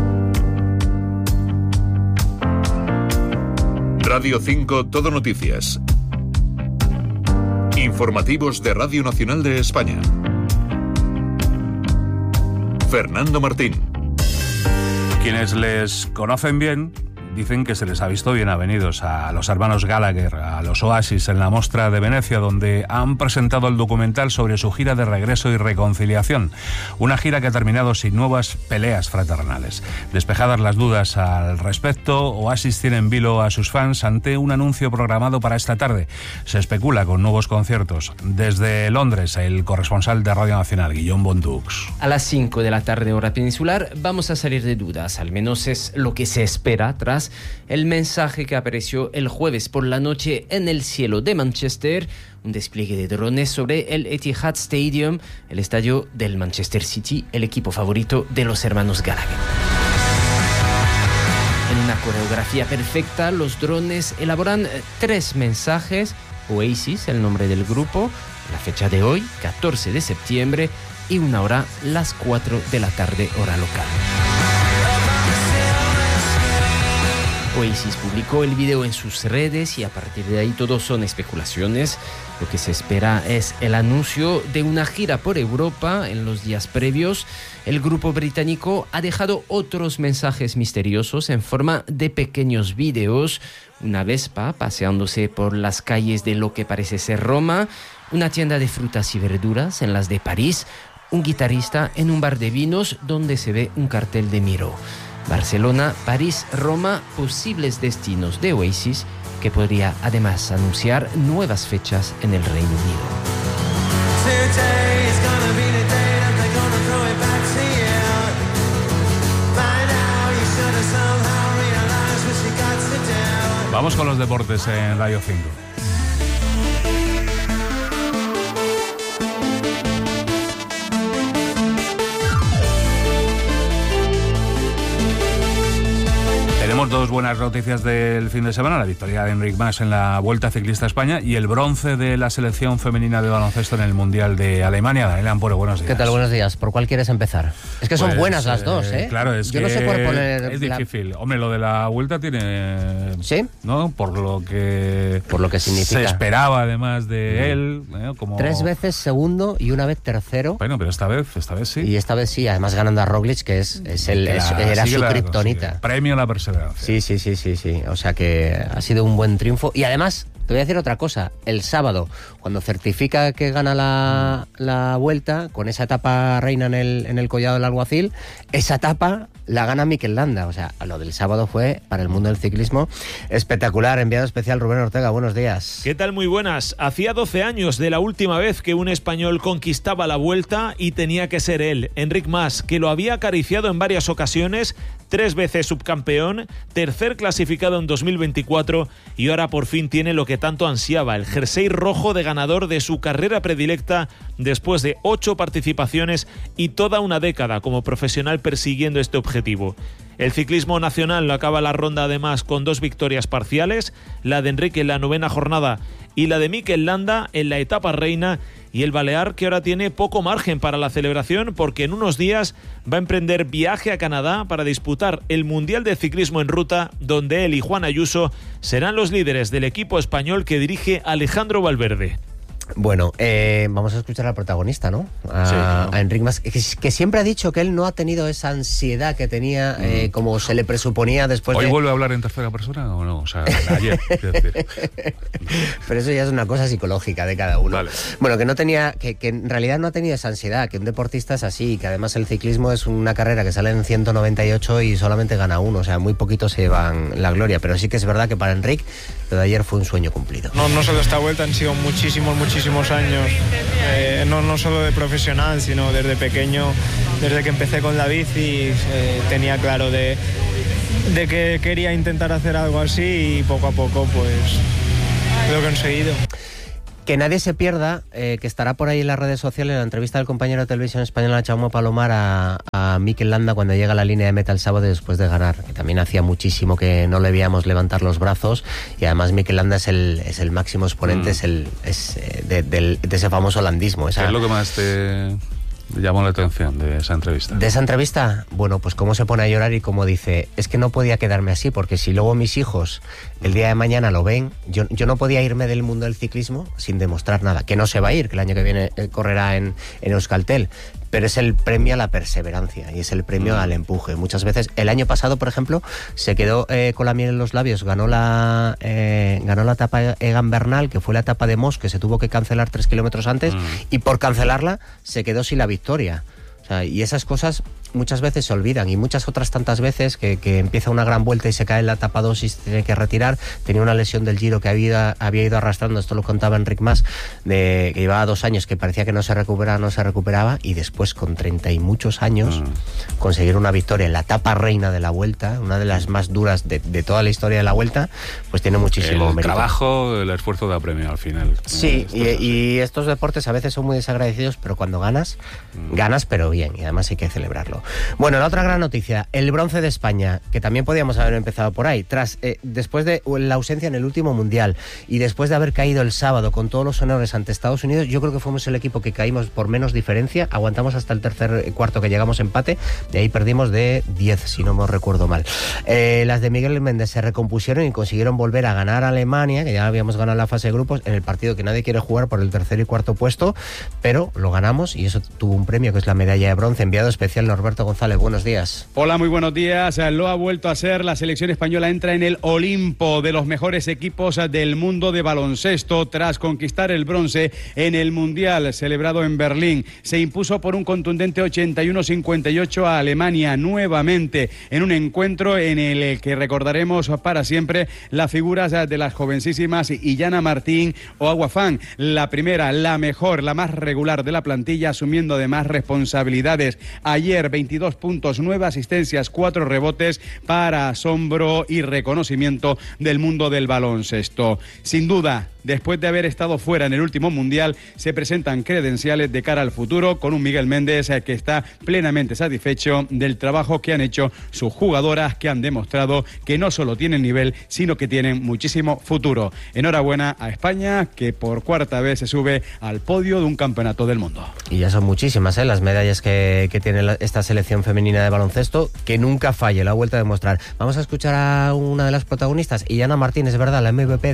Radio 5 Todo Noticias. Informativos de Radio Nacional de España. Fernando Martín. Quienes les conocen bien dicen que se les ha visto bien avenidos a los hermanos Gallagher, a los Oasis, en la Mostra de Venecia, donde han presentado el documental sobre su gira de regreso y reconciliación. Una gira que ha terminado sin nuevas peleas fraternales. Despejadas las dudas al respecto, Oasis tiene en vilo a sus fans ante un anuncio programado para esta tarde. Se especula con nuevos conciertos. Desde Londres, el corresponsal de Radio Nacional, Guillaume Bondux. A las 5 de la tarde, hora peninsular, vamos a salir de dudas. Al menos es lo que se espera tras el mensaje que apareció el jueves por la noche en el cielo de Manchester, un despliegue de drones sobre el Etihad Stadium, el estadio del Manchester City, el equipo favorito de los hermanos Gallagher. En una coreografía perfecta, los drones elaboran 3 mensajes: Oasis, el nombre del grupo, la fecha de hoy, 14 de septiembre, y una hora, las 4 de la tarde, hora local. Oasis publicó el video en sus redes y a partir de ahí todo son especulaciones. Lo que se espera es el anuncio de una gira por Europa en los días previos. El grupo británico ha dejado otros mensajes misteriosos en forma de pequeños videos. Una Vespa paseándose por las calles de lo que parece ser Roma, una tienda de frutas y verduras en las de París, un guitarrista en un bar de vinos donde se ve un cartel de Miro. Barcelona, París, Roma, posibles destinos de Oasis, que podría además anunciar nuevas fechas en el Reino Unido. Vamos con los deportes en Radio 5. Tenemos 2 buenas noticias del fin de semana: la victoria de Enric Mas en la Vuelta Ciclista a España y el bronce de la selección femenina de baloncesto en el Mundial de Alemania. Daniel Amporo, buenos días. ¿Qué tal? Buenos días. ¿Por cuál quieres empezar? Es que son buenas las dos, ¿eh? Claro, es Yo que no sé por poner... es difícil. Hombre, lo de la Vuelta tiene... ¿Sí? ¿No? Por lo que significa. Se esperaba además de él. Como... 3 veces segundo y una vez tercero. Bueno, pero esta vez sí. Y esta vez sí, además ganando a Roglic, que era su kriptonita. Sí. Premio a la perseverancia. Sí. O sea que ha sido un buen triunfo. Y además, te voy a decir otra cosa. El sábado, cuando certifica que gana la Vuelta, con esa etapa reina en el Collado del Alguacil, esa etapa la gana Mikel Landa. O sea, lo del sábado fue, para el mundo del ciclismo, espectacular. Enviado especial Rubén Ortega, buenos días. ¿Qué tal? Muy buenas. Hacía 12 años de la última vez que un español conquistaba la Vuelta y tenía que ser él, Enric Mas, que lo había acariciado en varias ocasiones, 3 veces subcampeón, tercer clasificado en 2024 y ahora por fin tiene lo que tanto ansiaba, el jersey rojo de ganador de su carrera predilecta después de 8 participaciones y toda una década como profesional persiguiendo este objetivo. El ciclismo nacional acaba la ronda además con 2 victorias parciales, la de Enrique en la 9ª jornada y la de Mikel Landa en la etapa reina, y el balear que ahora tiene poco margen para la celebración porque en unos días va a emprender viaje a Canadá para disputar el Mundial de Ciclismo en Ruta, donde él y Juan Ayuso serán los líderes del equipo español que dirige Alejandro Valverde. Bueno, vamos a escuchar al protagonista, ¿no? A Enric Mas, que siempre ha dicho que él no ha tenido esa ansiedad que tenía, como se le presuponía después ¿Hoy vuelve a hablar en tercera persona o no? O sea, ayer, quiero decir. Pero eso ya es una cosa psicológica de cada uno. Vale. Bueno, que no tenía, que en realidad no ha tenido esa ansiedad, que un deportista es así, que además el ciclismo es una carrera que sale en 198 y solamente gana uno, o sea, muy poquitos se llevan la gloria, pero sí que es verdad que para Enric lo de ayer fue un sueño cumplido. No solo esta vuelta, han sido muchísimos años, no solo de profesional, sino desde pequeño, desde que empecé con la bici, tenía claro de que quería intentar hacer algo así y poco a poco pues lo he conseguido. Que nadie se pierda, que estará por ahí en las redes sociales la entrevista del compañero de televisión española Jaume Palomar a Mikel Landa cuando llega a la línea de meta el sábado después de ganar, que también hacía muchísimo que no le veíamos levantar los brazos, y además Mikel Landa es el máximo exponente, de ese famoso holandismo. ¿Qué es lo que más te llamó la atención de esa entrevista? De esa entrevista, bueno, pues cómo se pone a llorar y cómo dice, es que no podía quedarme así, porque si luego mis hijos el día de mañana lo ven, yo no podía irme del mundo del ciclismo sin demostrar nada, que no se va a ir, que el año que viene correrá en Euskaltel, pero es el premio a la perseverancia y es el premio al empuje. Muchas veces, el año pasado, por ejemplo, se quedó con la miel en los labios, ganó la etapa Egan Bernal, que fue la etapa de Mos, que se tuvo que cancelar 3 kilómetros antes, y por cancelarla se quedó sin la victoria. O sea, y esas cosas muchas veces se olvidan, y muchas otras tantas veces que empieza una gran vuelta y se cae en la etapa 2 y se tiene que retirar. Tenía una lesión del Giro que había ido arrastrando, esto lo contaba Enric Mas, que llevaba 2 años que parecía que no se recuperaba, y después con 30 y muchos años conseguir una victoria en la etapa reina de la Vuelta, una de las más duras de toda la historia de la Vuelta, pues tiene muchísimo mérito. El trabajo, el esfuerzo da premio al final. Sí, y estos deportes a veces son muy desagradecidos, pero cuando ganas pero bien, y además hay que celebrarlo. Bueno, la otra gran noticia, el bronce de España, que también podíamos haber empezado por ahí, después de la ausencia en el último Mundial y después de haber caído el sábado con todos los honores ante Estados Unidos, yo creo que fuimos el equipo que caímos por menos diferencia, aguantamos hasta el tercer cuarto que llegamos empate, de ahí perdimos de 10, si no me recuerdo mal. Las de Miguel Méndez se recompusieron y consiguieron volver a ganar a Alemania, que ya habíamos ganado la fase de grupos, en el partido que nadie quiere jugar por el tercer y cuarto puesto, pero lo ganamos y eso tuvo un premio que es la medalla de bronce. Enviado especial Norberto González, buenos días. Hola, muy buenos días. Lo ha vuelto a ser, la selección española entra en el Olimpo de los mejores equipos del mundo de baloncesto tras conquistar el bronce en el Mundial celebrado en Berlín. Se impuso por un contundente 81-58 a Alemania nuevamente en un encuentro en el que recordaremos para siempre las figuras de las jovencísimas Iyana Martín o Agua Fan, la primera, la mejor, la más regular de la plantilla, asumiendo además responsabilidades. Ayer 22 puntos, 9 asistencias, 4 rebotes para asombro y reconocimiento del mundo del baloncesto. Sin duda, después de haber estado fuera en el último Mundial, se presentan credenciales de cara al futuro con un Miguel Méndez que está plenamente satisfecho del trabajo que han hecho sus jugadoras, que han demostrado que no solo tienen nivel, sino que tienen muchísimo futuro. Enhorabuena a España, que por cuarta vez se sube al podio de un campeonato del mundo. Y ya son muchísimas las medallas que tiene esta selección femenina de baloncesto, que nunca falle, la ha vuelto a demostrar. Vamos a escuchar a una de las protagonistas, Iyana Martín, es verdad, la MVP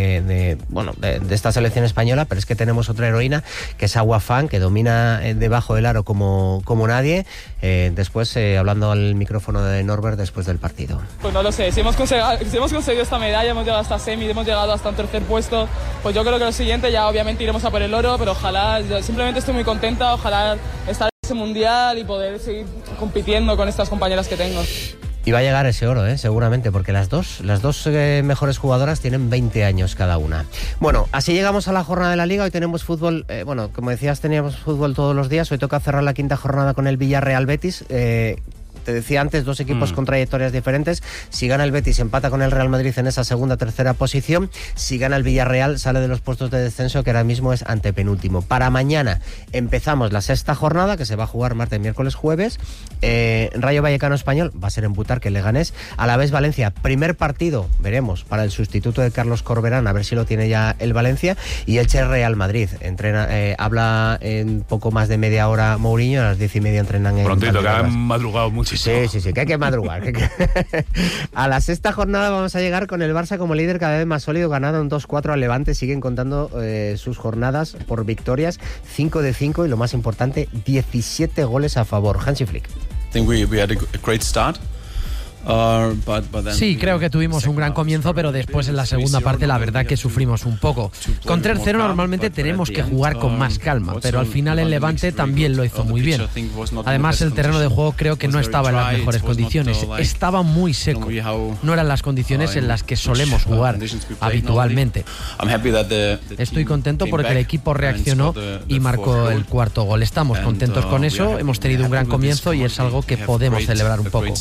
de esta selección española, pero es que tenemos otra heroína, que es Agua Fan, que domina debajo del aro como nadie. Después, hablando al micrófono de Norbert después del partido. Pues no lo sé, si hemos conseguido esta medalla, hemos llegado hasta semi, hemos llegado hasta un tercer puesto, pues yo creo que lo siguiente ya obviamente iremos a por el oro, pero ojalá, simplemente estoy muy contenta, ojalá estar en ese mundial y poder seguir compitiendo con estas compañeras que tengo. Y va a llegar ese oro, seguramente, porque las dos mejores jugadoras tienen 20 años cada una. Bueno, así llegamos a la jornada de la Liga. Hoy tenemos fútbol, como decías, teníamos fútbol todos los días. Hoy toca cerrar la quinta jornada con el Villarreal Betis. te decía antes, dos equipos con trayectorias diferentes. Si gana el Betis, empata con el Real Madrid en esa segunda, tercera posición. Si gana el Villarreal, sale de los puestos de descenso, que ahora mismo es antepenúltimo. Para mañana empezamos la sexta jornada, que se va a jugar martes, miércoles, jueves. Rayo Vallecano Español, va a ser en Butarque, Leganés. Alavés Valencia, primer partido, veremos, para el sustituto de Carlos Corberán, a ver si lo tiene ya el Valencia. Y Elche Real Madrid, entrena, habla en poco más de media hora Mourinho, a las 10:30 entrenan en prontito, que Valdebebas. han madrugado muchísimo. Sí, que hay que madrugar. A la sexta jornada vamos a llegar con el Barça como líder cada vez más sólido, ganado un 2-4 al Levante. Siguen contando sus jornadas por victorias, 5 de 5 y lo más importante, 17 goles a favor. Hansi Flick. Sí, creo que tuvimos un gran comienzo, pero después en la segunda parte la verdad que sufrimos un poco. Con 3-0 normalmente tenemos que jugar con más calma, pero al final el Levante también lo hizo muy bien. Además el terreno de juego creo que no estaba en las mejores condiciones, estaba muy seco. No eran las condiciones en las que solemos jugar habitualmente. Estoy contento porque el equipo reaccionó y marcó el cuarto gol. Estamos contentos con eso, hemos tenido un gran comienzo y es algo que podemos celebrar un poco.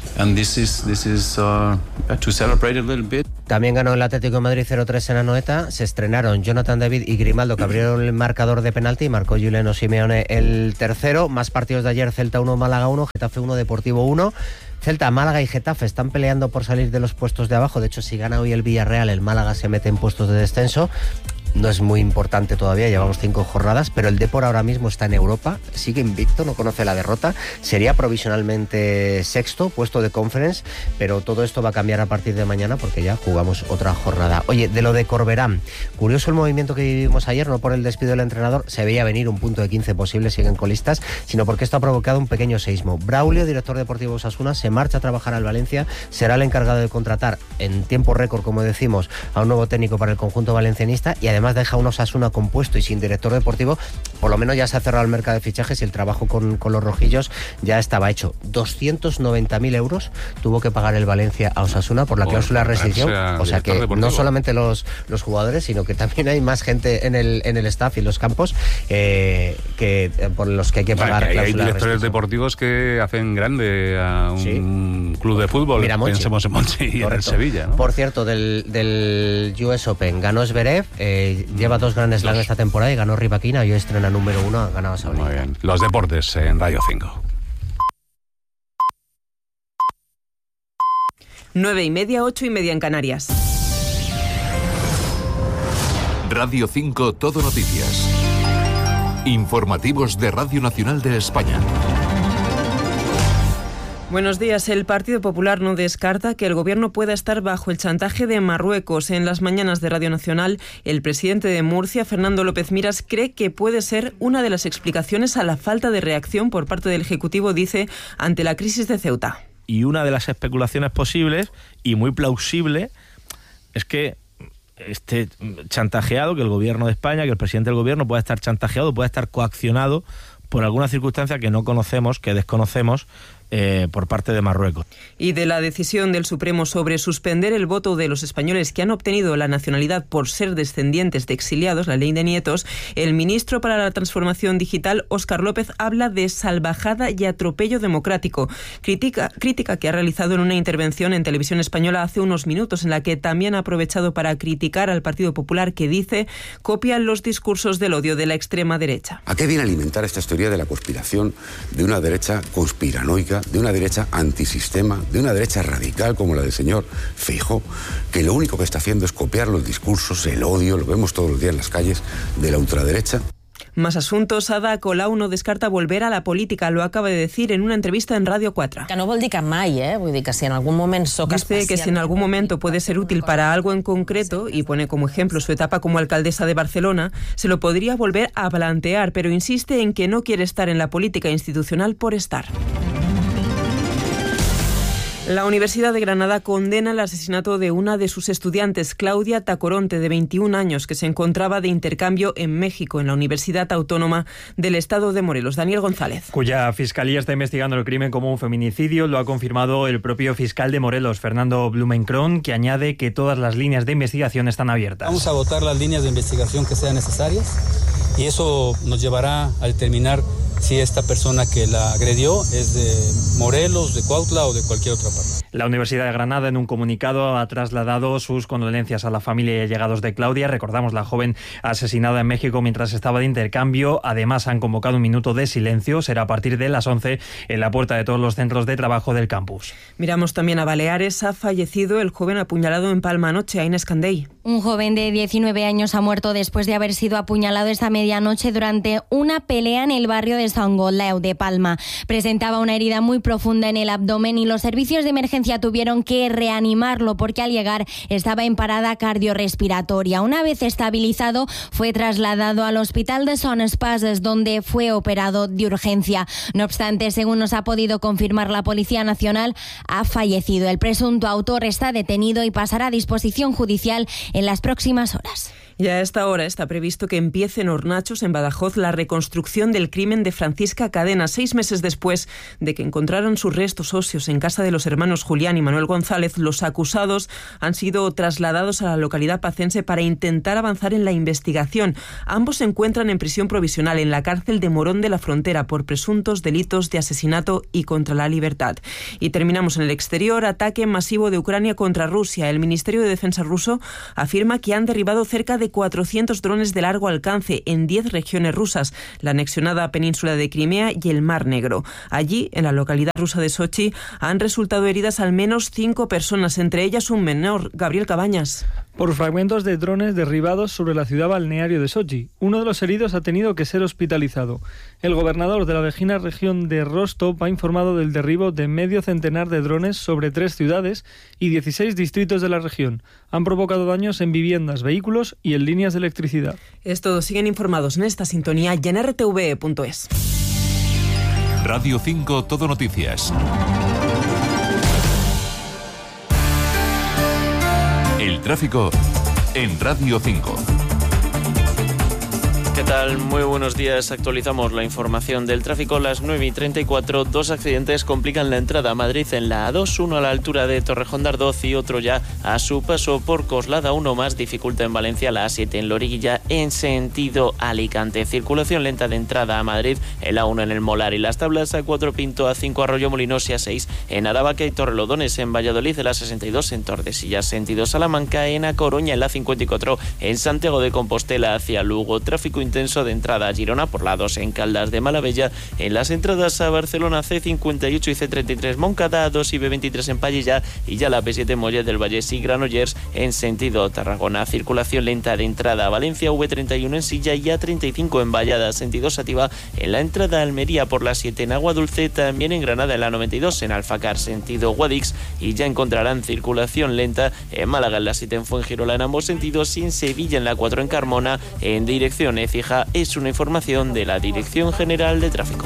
También ganó el Atlético de Madrid 0-3 en Anoeta. Se estrenaron Jonathan David y Grimaldo, que abrieron el marcador de penalti, y marcó Juliano Simeone el tercero. Más partidos de ayer: Celta 1, Málaga 1, Getafe 1, Deportivo 1. Celta, Málaga y Getafe están peleando por salir de los puestos de abajo. De hecho, si gana hoy el Villarreal, el Málaga se mete en puestos de descenso. No es muy importante todavía, llevamos 5 jornadas, pero el Depor ahora mismo está en Europa, sigue invicto, no conoce la derrota, sería provisionalmente sexto, puesto de Conference, pero todo esto va a cambiar a partir de mañana porque ya jugamos otra jornada. Oye, de lo de Corberán, curioso el movimiento que vivimos ayer, no por el despido del entrenador, se veía venir un punto de 15 posible, siguen colistas, sino porque esto ha provocado un pequeño seísmo. Braulio, director deportivo de Osasuna, se marcha a trabajar al Valencia, será el encargado de contratar en tiempo récord, como decimos, a un nuevo técnico para el conjunto valencianista, y además deja un Osasuna compuesto y sin director deportivo. Por lo menos ya se ha cerrado el mercado de fichajes y el trabajo con los rojillos ya estaba hecho. 290.000 euros tuvo que pagar el Valencia a Osasuna por la cláusula de rescisión. O sea que deportivo. No solamente los jugadores, sino que también hay más gente en el staff y en los campos que por los que hay que pagar. Bueno, hay directores deportivos que hacen grande a un club de fútbol. Mira, pensemos en Monchi y en el Sevilla, ¿no? Por cierto, del US Open ganó Zverev, lleva 2 Grand Slam esta temporada y ganó Rybakina, y hoy estrena número 1, ha ganado Sabalenka. Muy bien. Los deportes en Radio 5. 9:30, 8:30 en Canarias. Radio 5 Todo Noticias. Informativos de Radio Nacional de España. Buenos días. El Partido Popular no descarta que el Gobierno pueda estar bajo el chantaje de Marruecos. En las mañanas de Radio Nacional, el presidente de Murcia, Fernando López Miras, cree que puede ser una de las explicaciones a la falta de reacción por parte del Ejecutivo, dice, ante la crisis de Ceuta. Y una de las especulaciones posibles, y muy plausible, es que esté chantajeado, que el Gobierno de España, que el presidente del Gobierno pueda estar chantajeado, pueda estar coaccionado por alguna circunstancia que no conocemos, que desconocemos, por parte de Marruecos. Y de la decisión del Supremo sobre suspender el voto de los españoles que han obtenido la nacionalidad por ser descendientes de exiliados, la ley de nietos, el ministro para la Transformación Digital, Óscar López, habla de salvajada y atropello democrático. Crítica que ha realizado en una intervención en Televisión Española hace unos minutos, en la que también ha aprovechado para criticar al Partido Popular, que dice copian los discursos del odio de la extrema derecha. ¿A qué viene alimentar esta teoría de la conspiración de una derecha conspiranoica, de una derecha antisistema, de una derecha radical como la del señor Feijóo, que lo único que está haciendo es copiar los discursos, el odio, lo vemos todos los días en las calles, de la ultraderecha? Más asuntos. Ada Colau no descarta volver a la política, lo acaba de decir en una entrevista en Radio 4. Que no vol dir que mai, Vull dir que si en algún momento Dice que si en algún momento puede ser útil para algo en concreto, y pone como ejemplo su etapa como alcaldesa de Barcelona, se lo podría volver a plantear, pero insiste en que no quiere estar en la política institucional por estar. La Universidad de Granada condena el asesinato de una de sus estudiantes, Claudia Tacoronte, de 21 años, que se encontraba de intercambio en México, en la Universidad Autónoma del Estado de Morelos. Daniel González. Cuya fiscalía está investigando el crimen como un feminicidio, lo ha confirmado el propio fiscal de Morelos, Fernando Blumenkron, que añade que todas las líneas de investigación están abiertas. Vamos a agotar las líneas de investigación que sean necesarias y eso nos llevará a determinar si esta persona que la agredió es de Morelos, de Cuautla o de cualquier otra parte. La Universidad de Granada, en un comunicado, ha trasladado sus condolencias a la familia y allegados de Claudia. Recordamos, la joven asesinada en México mientras estaba de intercambio. Además, han convocado un minuto de silencio. Será a partir de las 11 en la puerta de todos los centros de trabajo del campus. Miramos también a Baleares. Ha fallecido el joven apuñalado en Palma anoche, a Inés Candey. Un joven de 19 años ha muerto después de haber sido apuñalado esta medianoche durante una pelea en el barrio de Sant Gotleu de Palma. Presentaba una herida muy profunda en el abdomen y los servicios de emergencia tuvieron que reanimarlo porque al llegar estaba en parada cardiorrespiratoria. Una vez estabilizado, fue trasladado al hospital de Son Espases, donde fue operado de urgencia. No obstante, según nos ha podido confirmar la Policía Nacional, ha fallecido. El presunto autor está detenido y pasará a disposición judicial en las próximas horas. Y a esta hora está previsto que empiece en Hornachos, en Badajoz, la reconstrucción del crimen de Francisca Cadena, 6 meses después de que encontraran sus restos óseos en casa de los hermanos Julián y Manuel González. Los acusados han sido trasladados a la localidad pacense para intentar avanzar en la investigación. Ambos se encuentran en prisión provisional en la cárcel de Morón de la Frontera por presuntos delitos de asesinato y contra la libertad. Y terminamos en el exterior. Ataque masivo de Ucrania contra Rusia. El Ministerio de Defensa ruso afirma que han derribado cerca de 400 drones de largo alcance en 10 regiones rusas, la anexionada península de Crimea y el Mar Negro. Allí, en la localidad rusa de Sochi, han resultado heridas al menos 5 personas, entre ellas un menor. Gabriel Cabañas. Por fragmentos de drones derribados sobre la ciudad balneario de Sochi. Uno de los heridos ha tenido que ser hospitalizado. El gobernador de la vecina región de Rostov ha informado del derribo de medio centenar de drones sobre 3 ciudades y 16 distritos de la región. Han provocado daños en viviendas, vehículos y en líneas de electricidad. Estos siguen informados en esta sintonía y en rtv.es. Radio 5 Todo Noticias. El tráfico en Radio 5. ¿Qué tal? Muy buenos días. Actualizamos la información del tráfico. Las 9:34, 2 accidentes complican la entrada a Madrid en la A2, uno a la altura de Torrejón de Ardoz y otro ya a su paso por Coslada. Uno más dificulta en Valencia la A7 en Loriguilla en sentido Alicante. Circulación lenta de entrada a Madrid en la 1 en el Molar y Las Tablas, A4 Pinto, A5 Arroyo Molinos y A6 en Aravaca y Torrelodones, en Valladolid, en la 62 en Tordesillas sentido Salamanca, en A Coruña, en la 54 en Santiago de Compostela hacia Lugo. Tráfico intenso de entrada a Girona por la 2 en Caldas de Malavella, en las entradas a Barcelona C58 y C33 Moncada, A2 y B23 en Pallilla y ya la B7 Mollet del Vallés y Granollers en sentido Tarragona. Circulación lenta de entrada a Valencia, V31 en Silla y A35 en Vallada sentido Sativa, en la entrada a Almería por la 7 en Agua Dulce, también en Granada en la 92 en Alfacar sentido Guadix y ya encontrarán circulación lenta en Málaga en la 7 en Fuengirola en ambos sentidos y en Sevilla en la 4 en Carmona en dirección Écija. Es una información de la Dirección General de Tráfico.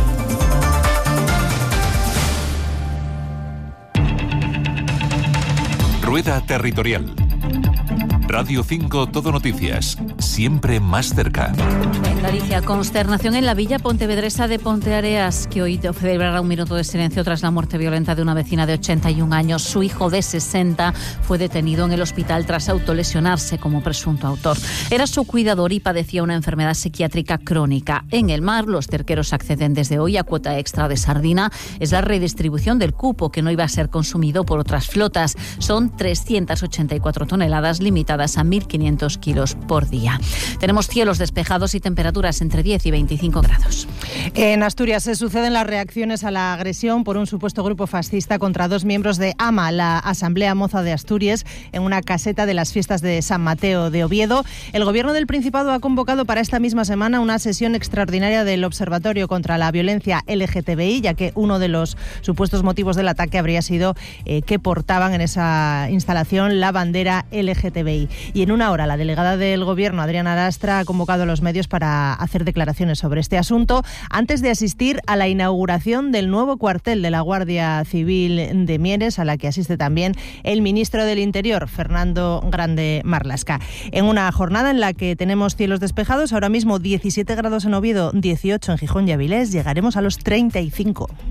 Rueda Territorial. Radio 5 Todo Noticias, siempre más cerca. En Galicia, consternación en la villa pontevedresa de Ponteareas, que hoy celebrará un minuto de silencio tras la muerte violenta de una vecina de 81 años. Su hijo de 60 fue detenido en el hospital tras autolesionarse como presunto autor. Era su cuidador y padecía una enfermedad psiquiátrica crónica. En el mar, los cerqueros acceden desde hoy a cuota extra de sardina. Es la redistribución del cupo que no iba a ser consumido por otras flotas. Son 384 toneladas limitadas a 1.500 kilos por día. Tenemos cielos despejados y temperaturas entre 10 y 25 grados. En Asturias se suceden las reacciones a la agresión por un supuesto grupo fascista contra 2 miembros de AMA, la Asamblea Moza de Asturias, en una caseta de las fiestas de San Mateo de Oviedo. El Gobierno del Principado ha convocado para esta misma semana una sesión extraordinaria del Observatorio contra la Violencia LGTBI, ya que uno de los supuestos motivos del ataque habría sido que portaban en esa instalación la bandera LGTBI. Y en una hora la delegada del Gobierno, Adriana Lastra, ha convocado a los medios para hacer declaraciones sobre este asunto antes de asistir a la inauguración del nuevo cuartel de la Guardia Civil de Mieres, a la que asiste también el ministro del Interior, Fernando Grande Marlaska. En una jornada en la que tenemos cielos despejados, ahora mismo 17 grados en Oviedo, 18 en Gijón y Avilés, llegaremos a los 35.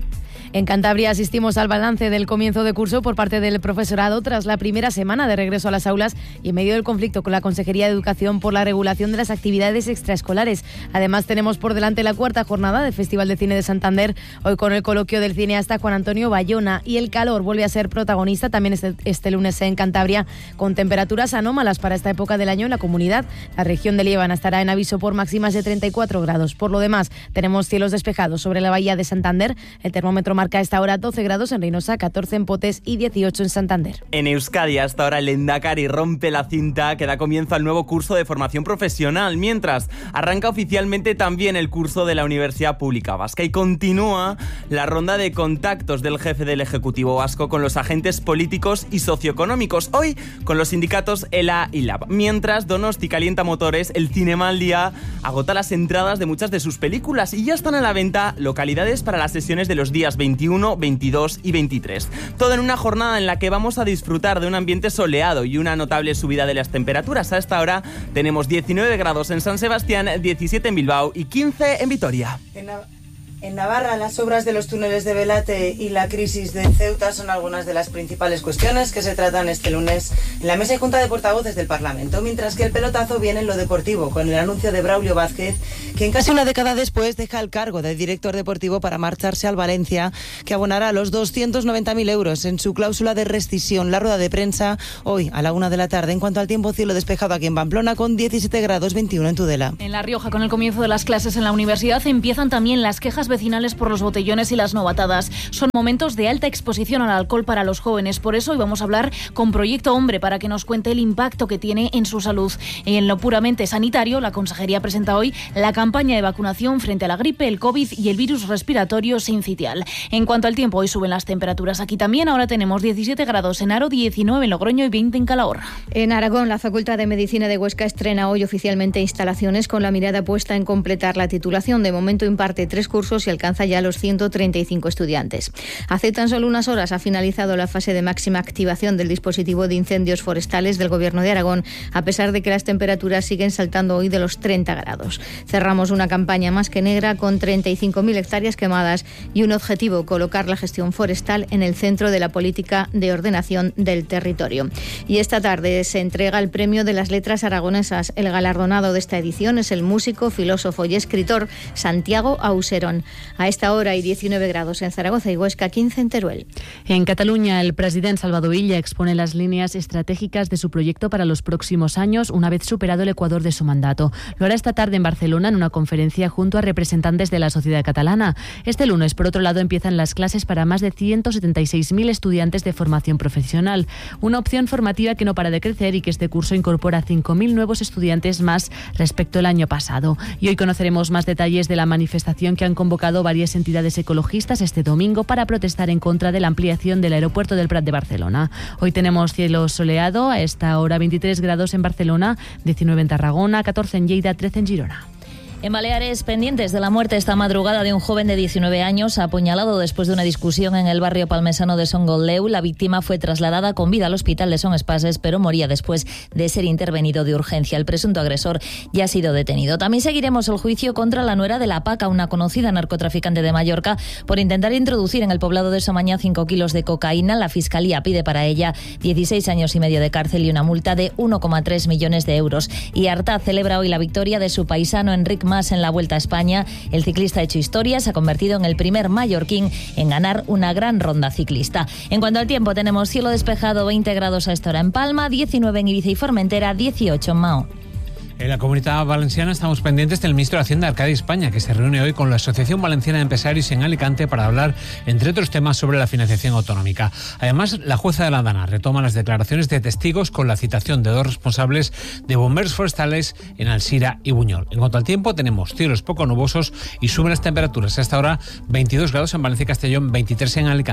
En Cantabria asistimos al balance del comienzo de curso por parte del profesorado tras la primera semana de regreso a las aulas y en medio del conflicto con la Consejería de Educación por la regulación de las actividades extraescolares. Además, tenemos por delante la cuarta jornada del Festival de Cine de Santander, hoy con el coloquio del cineasta Juan Antonio Bayona, y el calor vuelve a ser protagonista también este lunes en Cantabria, con temperaturas anómalas para esta época del año en la comunidad. La región de Líbana estará en aviso por máximas de 34 grados. Por lo demás, tenemos cielos despejados sobre la bahía de Santander. El termómetro marca a esta hora 12 grados en Reynosa, 14 en Potes y 18 en Santander. En Euskadi, hasta ahora el Lehendakari rompe la cinta que da comienzo al nuevo curso de formación profesional, mientras arranca oficialmente también el curso de la Universidad Pública Vasca y continúa la ronda de contactos del jefe del Ejecutivo Vasco con los agentes políticos y socioeconómicos, hoy con los sindicatos ELA y LAB. Mientras Donosti calienta motores, el Cinemaldia agota las entradas de muchas de sus películas y ya están a la venta localidades para las sesiones de los días 21, 22 y 23. Todo en una jornada en la que vamos a disfrutar de un ambiente soleado y una notable subida de las temperaturas. A esta hora tenemos 19 grados en San Sebastián, 17 en Bilbao y 15 en Vitoria. En Navarra, las obras de los túneles de Belate y la crisis de Ceuta son algunas de las principales cuestiones que se tratan este lunes en la mesa y junta de portavoces del Parlamento, mientras que el pelotazo viene en lo deportivo, con el anuncio de Braulio Vázquez, quien casi una década después deja el cargo de director deportivo para marcharse al Valencia, que abonará los 290.000 euros en su cláusula de rescisión. La rueda de prensa hoy a la 1 de la tarde. En cuanto al tiempo, cielo despejado aquí en Pamplona con 17 grados, 21 en Tudela. En La Rioja, con el comienzo de las clases en la universidad, empiezan también las quejas vecinales por los botellones y las novatadas. Son momentos de alta exposición al alcohol para los jóvenes. Por eso hoy vamos a hablar con Proyecto Hombre para que nos cuente el impacto que tiene en su salud. Y en lo puramente sanitario, la Consejería presenta hoy la campaña de vacunación frente a la gripe, el COVID y el virus respiratorio sincitial. En cuanto al tiempo, hoy suben las temperaturas aquí también. Ahora tenemos 17 grados en Haro, 19 en Logroño y 20 en Calahorra. En Aragón, la Facultad de Medicina de Huesca estrena hoy oficialmente instalaciones con la mirada puesta en completar la titulación. De momento imparte 3 cursos y alcanza ya los 135 estudiantes. Hace tan solo unas horas ha finalizado la fase de máxima activación del dispositivo de incendios forestales del Gobierno de Aragón, a pesar de que las temperaturas siguen saltando hoy de los 30 grados. Cerramos una campaña más que negra con 35.000 hectáreas quemadas y un objetivo: colocar la gestión forestal en el centro de la política de ordenación del territorio. Y esta tarde se entrega el Premio de las Letras Aragonesas. El galardonado de esta edición es el músico, filósofo y escritor Santiago Auserón. A esta hora hay 19 grados en Zaragoza y Huesca, 15 en Teruel. En Cataluña, el presidente Salvador Illa expone las líneas estratégicas de su proyecto para los próximos años, una vez superado el ecuador de su mandato. Lo hará esta tarde en Barcelona en una conferencia junto a representantes de la sociedad catalana. Este lunes, por otro lado, empiezan las clases para más de 176.000 estudiantes de formación profesional. Una opción formativa que no para de crecer y que este curso incorpora 5.000 nuevos estudiantes más respecto al año pasado. Y hoy conoceremos más detalles de la manifestación que han convocado varias entidades ecologistas este domingo para protestar en contra de la ampliación del aeropuerto del Prat de Barcelona. Hoy tenemos cielo soleado, a esta hora 23 grados en Barcelona, 19 en Tarragona, 14 en Lleida, 13 en Girona. En Baleares, pendientes de la muerte esta madrugada de un joven de 19 años apuñalado después de una discusión en el barrio palmesano de Son Goldeu. La víctima fue trasladada con vida al hospital de Son Espases, pero moría después de ser intervenido de urgencia. El presunto agresor ya ha sido detenido. También seguiremos el juicio contra la nuera de la Paca, una conocida narcotraficante de Mallorca, por intentar introducir en el poblado de Somañá 5 kilos de cocaína. La Fiscalía pide para ella 16 años y medio de cárcel y una multa de 1,3 millones de euros. Y Artaz celebra hoy la victoria de su paisano Enric Mas en la Vuelta a España. El ciclista ha hecho historia, se ha convertido en el primer mallorquín en ganar una gran ronda ciclista. En cuanto al tiempo, tenemos cielo despejado, 20 grados a esta hora en Palma, 19 en Ibiza y Formentera, 18 en Mao. En la Comunidad Valenciana estamos pendientes del ministro de Hacienda, Arcadi España, que se reúne hoy con la Asociación Valenciana de Empresarios en Alicante para hablar, entre otros temas, sobre la financiación autonómica. Además, la jueza de la Dana retoma las declaraciones de testigos con la citación de 2 responsables de bomberos forestales en Alsira y Buñol. En cuanto al tiempo, tenemos cielos poco nubosos y suben las temperaturas. Hasta ahora 22 grados en Valencia y Castellón, 23 en Alicante.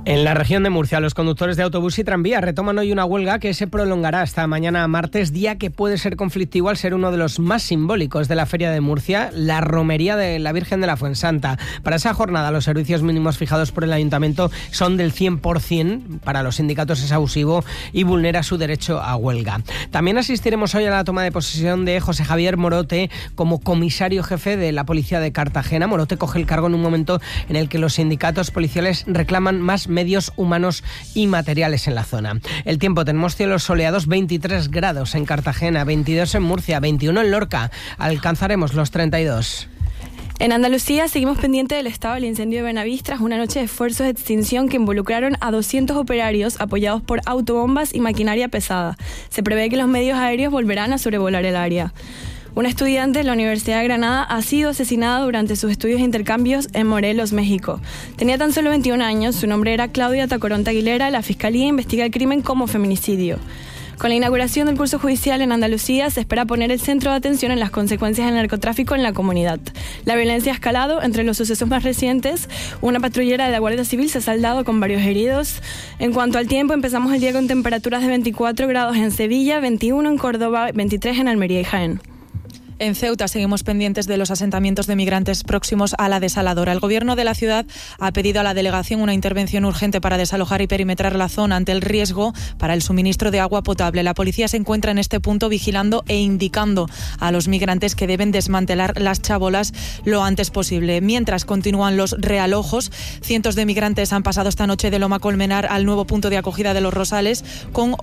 En la región de Murcia, los conductores de autobús y tranvía retoman hoy una huelga que se prolongará hasta mañana martes, día que puede ser conflictivo al ser uno de los más simbólicos de la Feria de Murcia, la romería de la Virgen de la Fuensanta. Para esa jornada, los servicios mínimos fijados por el Ayuntamiento son del 100%. Para los sindicatos es abusivo y vulnera su derecho a huelga. También asistiremos hoy a la toma de posesión de José Javier Morote como comisario jefe de la Policía de Cartagena. Morote coge el cargo en un momento en el que los sindicatos policiales reclaman más medios humanos y materiales en la zona. El tiempo, tenemos cielos soleados, 23 grados en Cartagena, 22 en Murcia, 21 en Lorca. Alcanzaremos los 32. En Andalucía seguimos pendientes del estado del incendio de Benavís tras una noche de esfuerzos de extinción que involucraron a 200 operarios apoyados por autobombas y maquinaria pesada. Se prevé que los medios aéreos volverán a sobrevolar el área. Una estudiante de la Universidad de Granada ha sido asesinada durante sus estudios de intercambios en Morelos, México. Tenía tan solo 21 años, su nombre era Claudia Tacoronte Aguilera. La Fiscalía investiga el crimen como feminicidio. Con la inauguración del curso judicial en Andalucía, se espera poner el centro de atención en las consecuencias del narcotráfico en la comunidad. La violencia ha escalado. Entre los sucesos más recientes, una patrullera de la Guardia Civil se ha saldado con varios heridos. En cuanto al tiempo, empezamos el día con temperaturas de 24 grados en Sevilla, 21 en Córdoba, 23 en Almería y Jaén. En Ceuta seguimos pendientes de los asentamientos de migrantes próximos a la desaladora. El gobierno de la ciudad ha pedido a la delegación una intervención urgente para desalojar y perimetrar la zona ante el riesgo para el suministro de agua potable. La policía se encuentra en este punto vigilando e indicando a los migrantes que deben desmantelar las chabolas lo antes posible. Mientras continúan los realojos, cientos de migrantes han pasado esta noche de Loma Colmenar al nuevo punto de acogida de Los Rosales con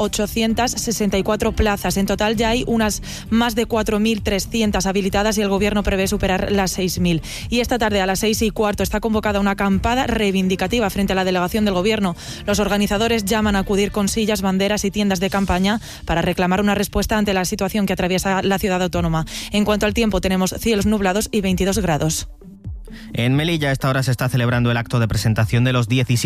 864 plazas. En total ya hay unas más de 4.300 habilitadas y el gobierno prevé superar las 6.000. Y esta tarde a las 6:15 está convocada una acampada reivindicativa frente a la delegación del gobierno. Los organizadores llaman a acudir con sillas, banderas y tiendas de campaña para reclamar una respuesta ante la situación que atraviesa la ciudad autónoma. En cuanto al tiempo, tenemos cielos nublados y 22 grados. En Melilla a esta hora se está celebrando el acto de presentación de los 17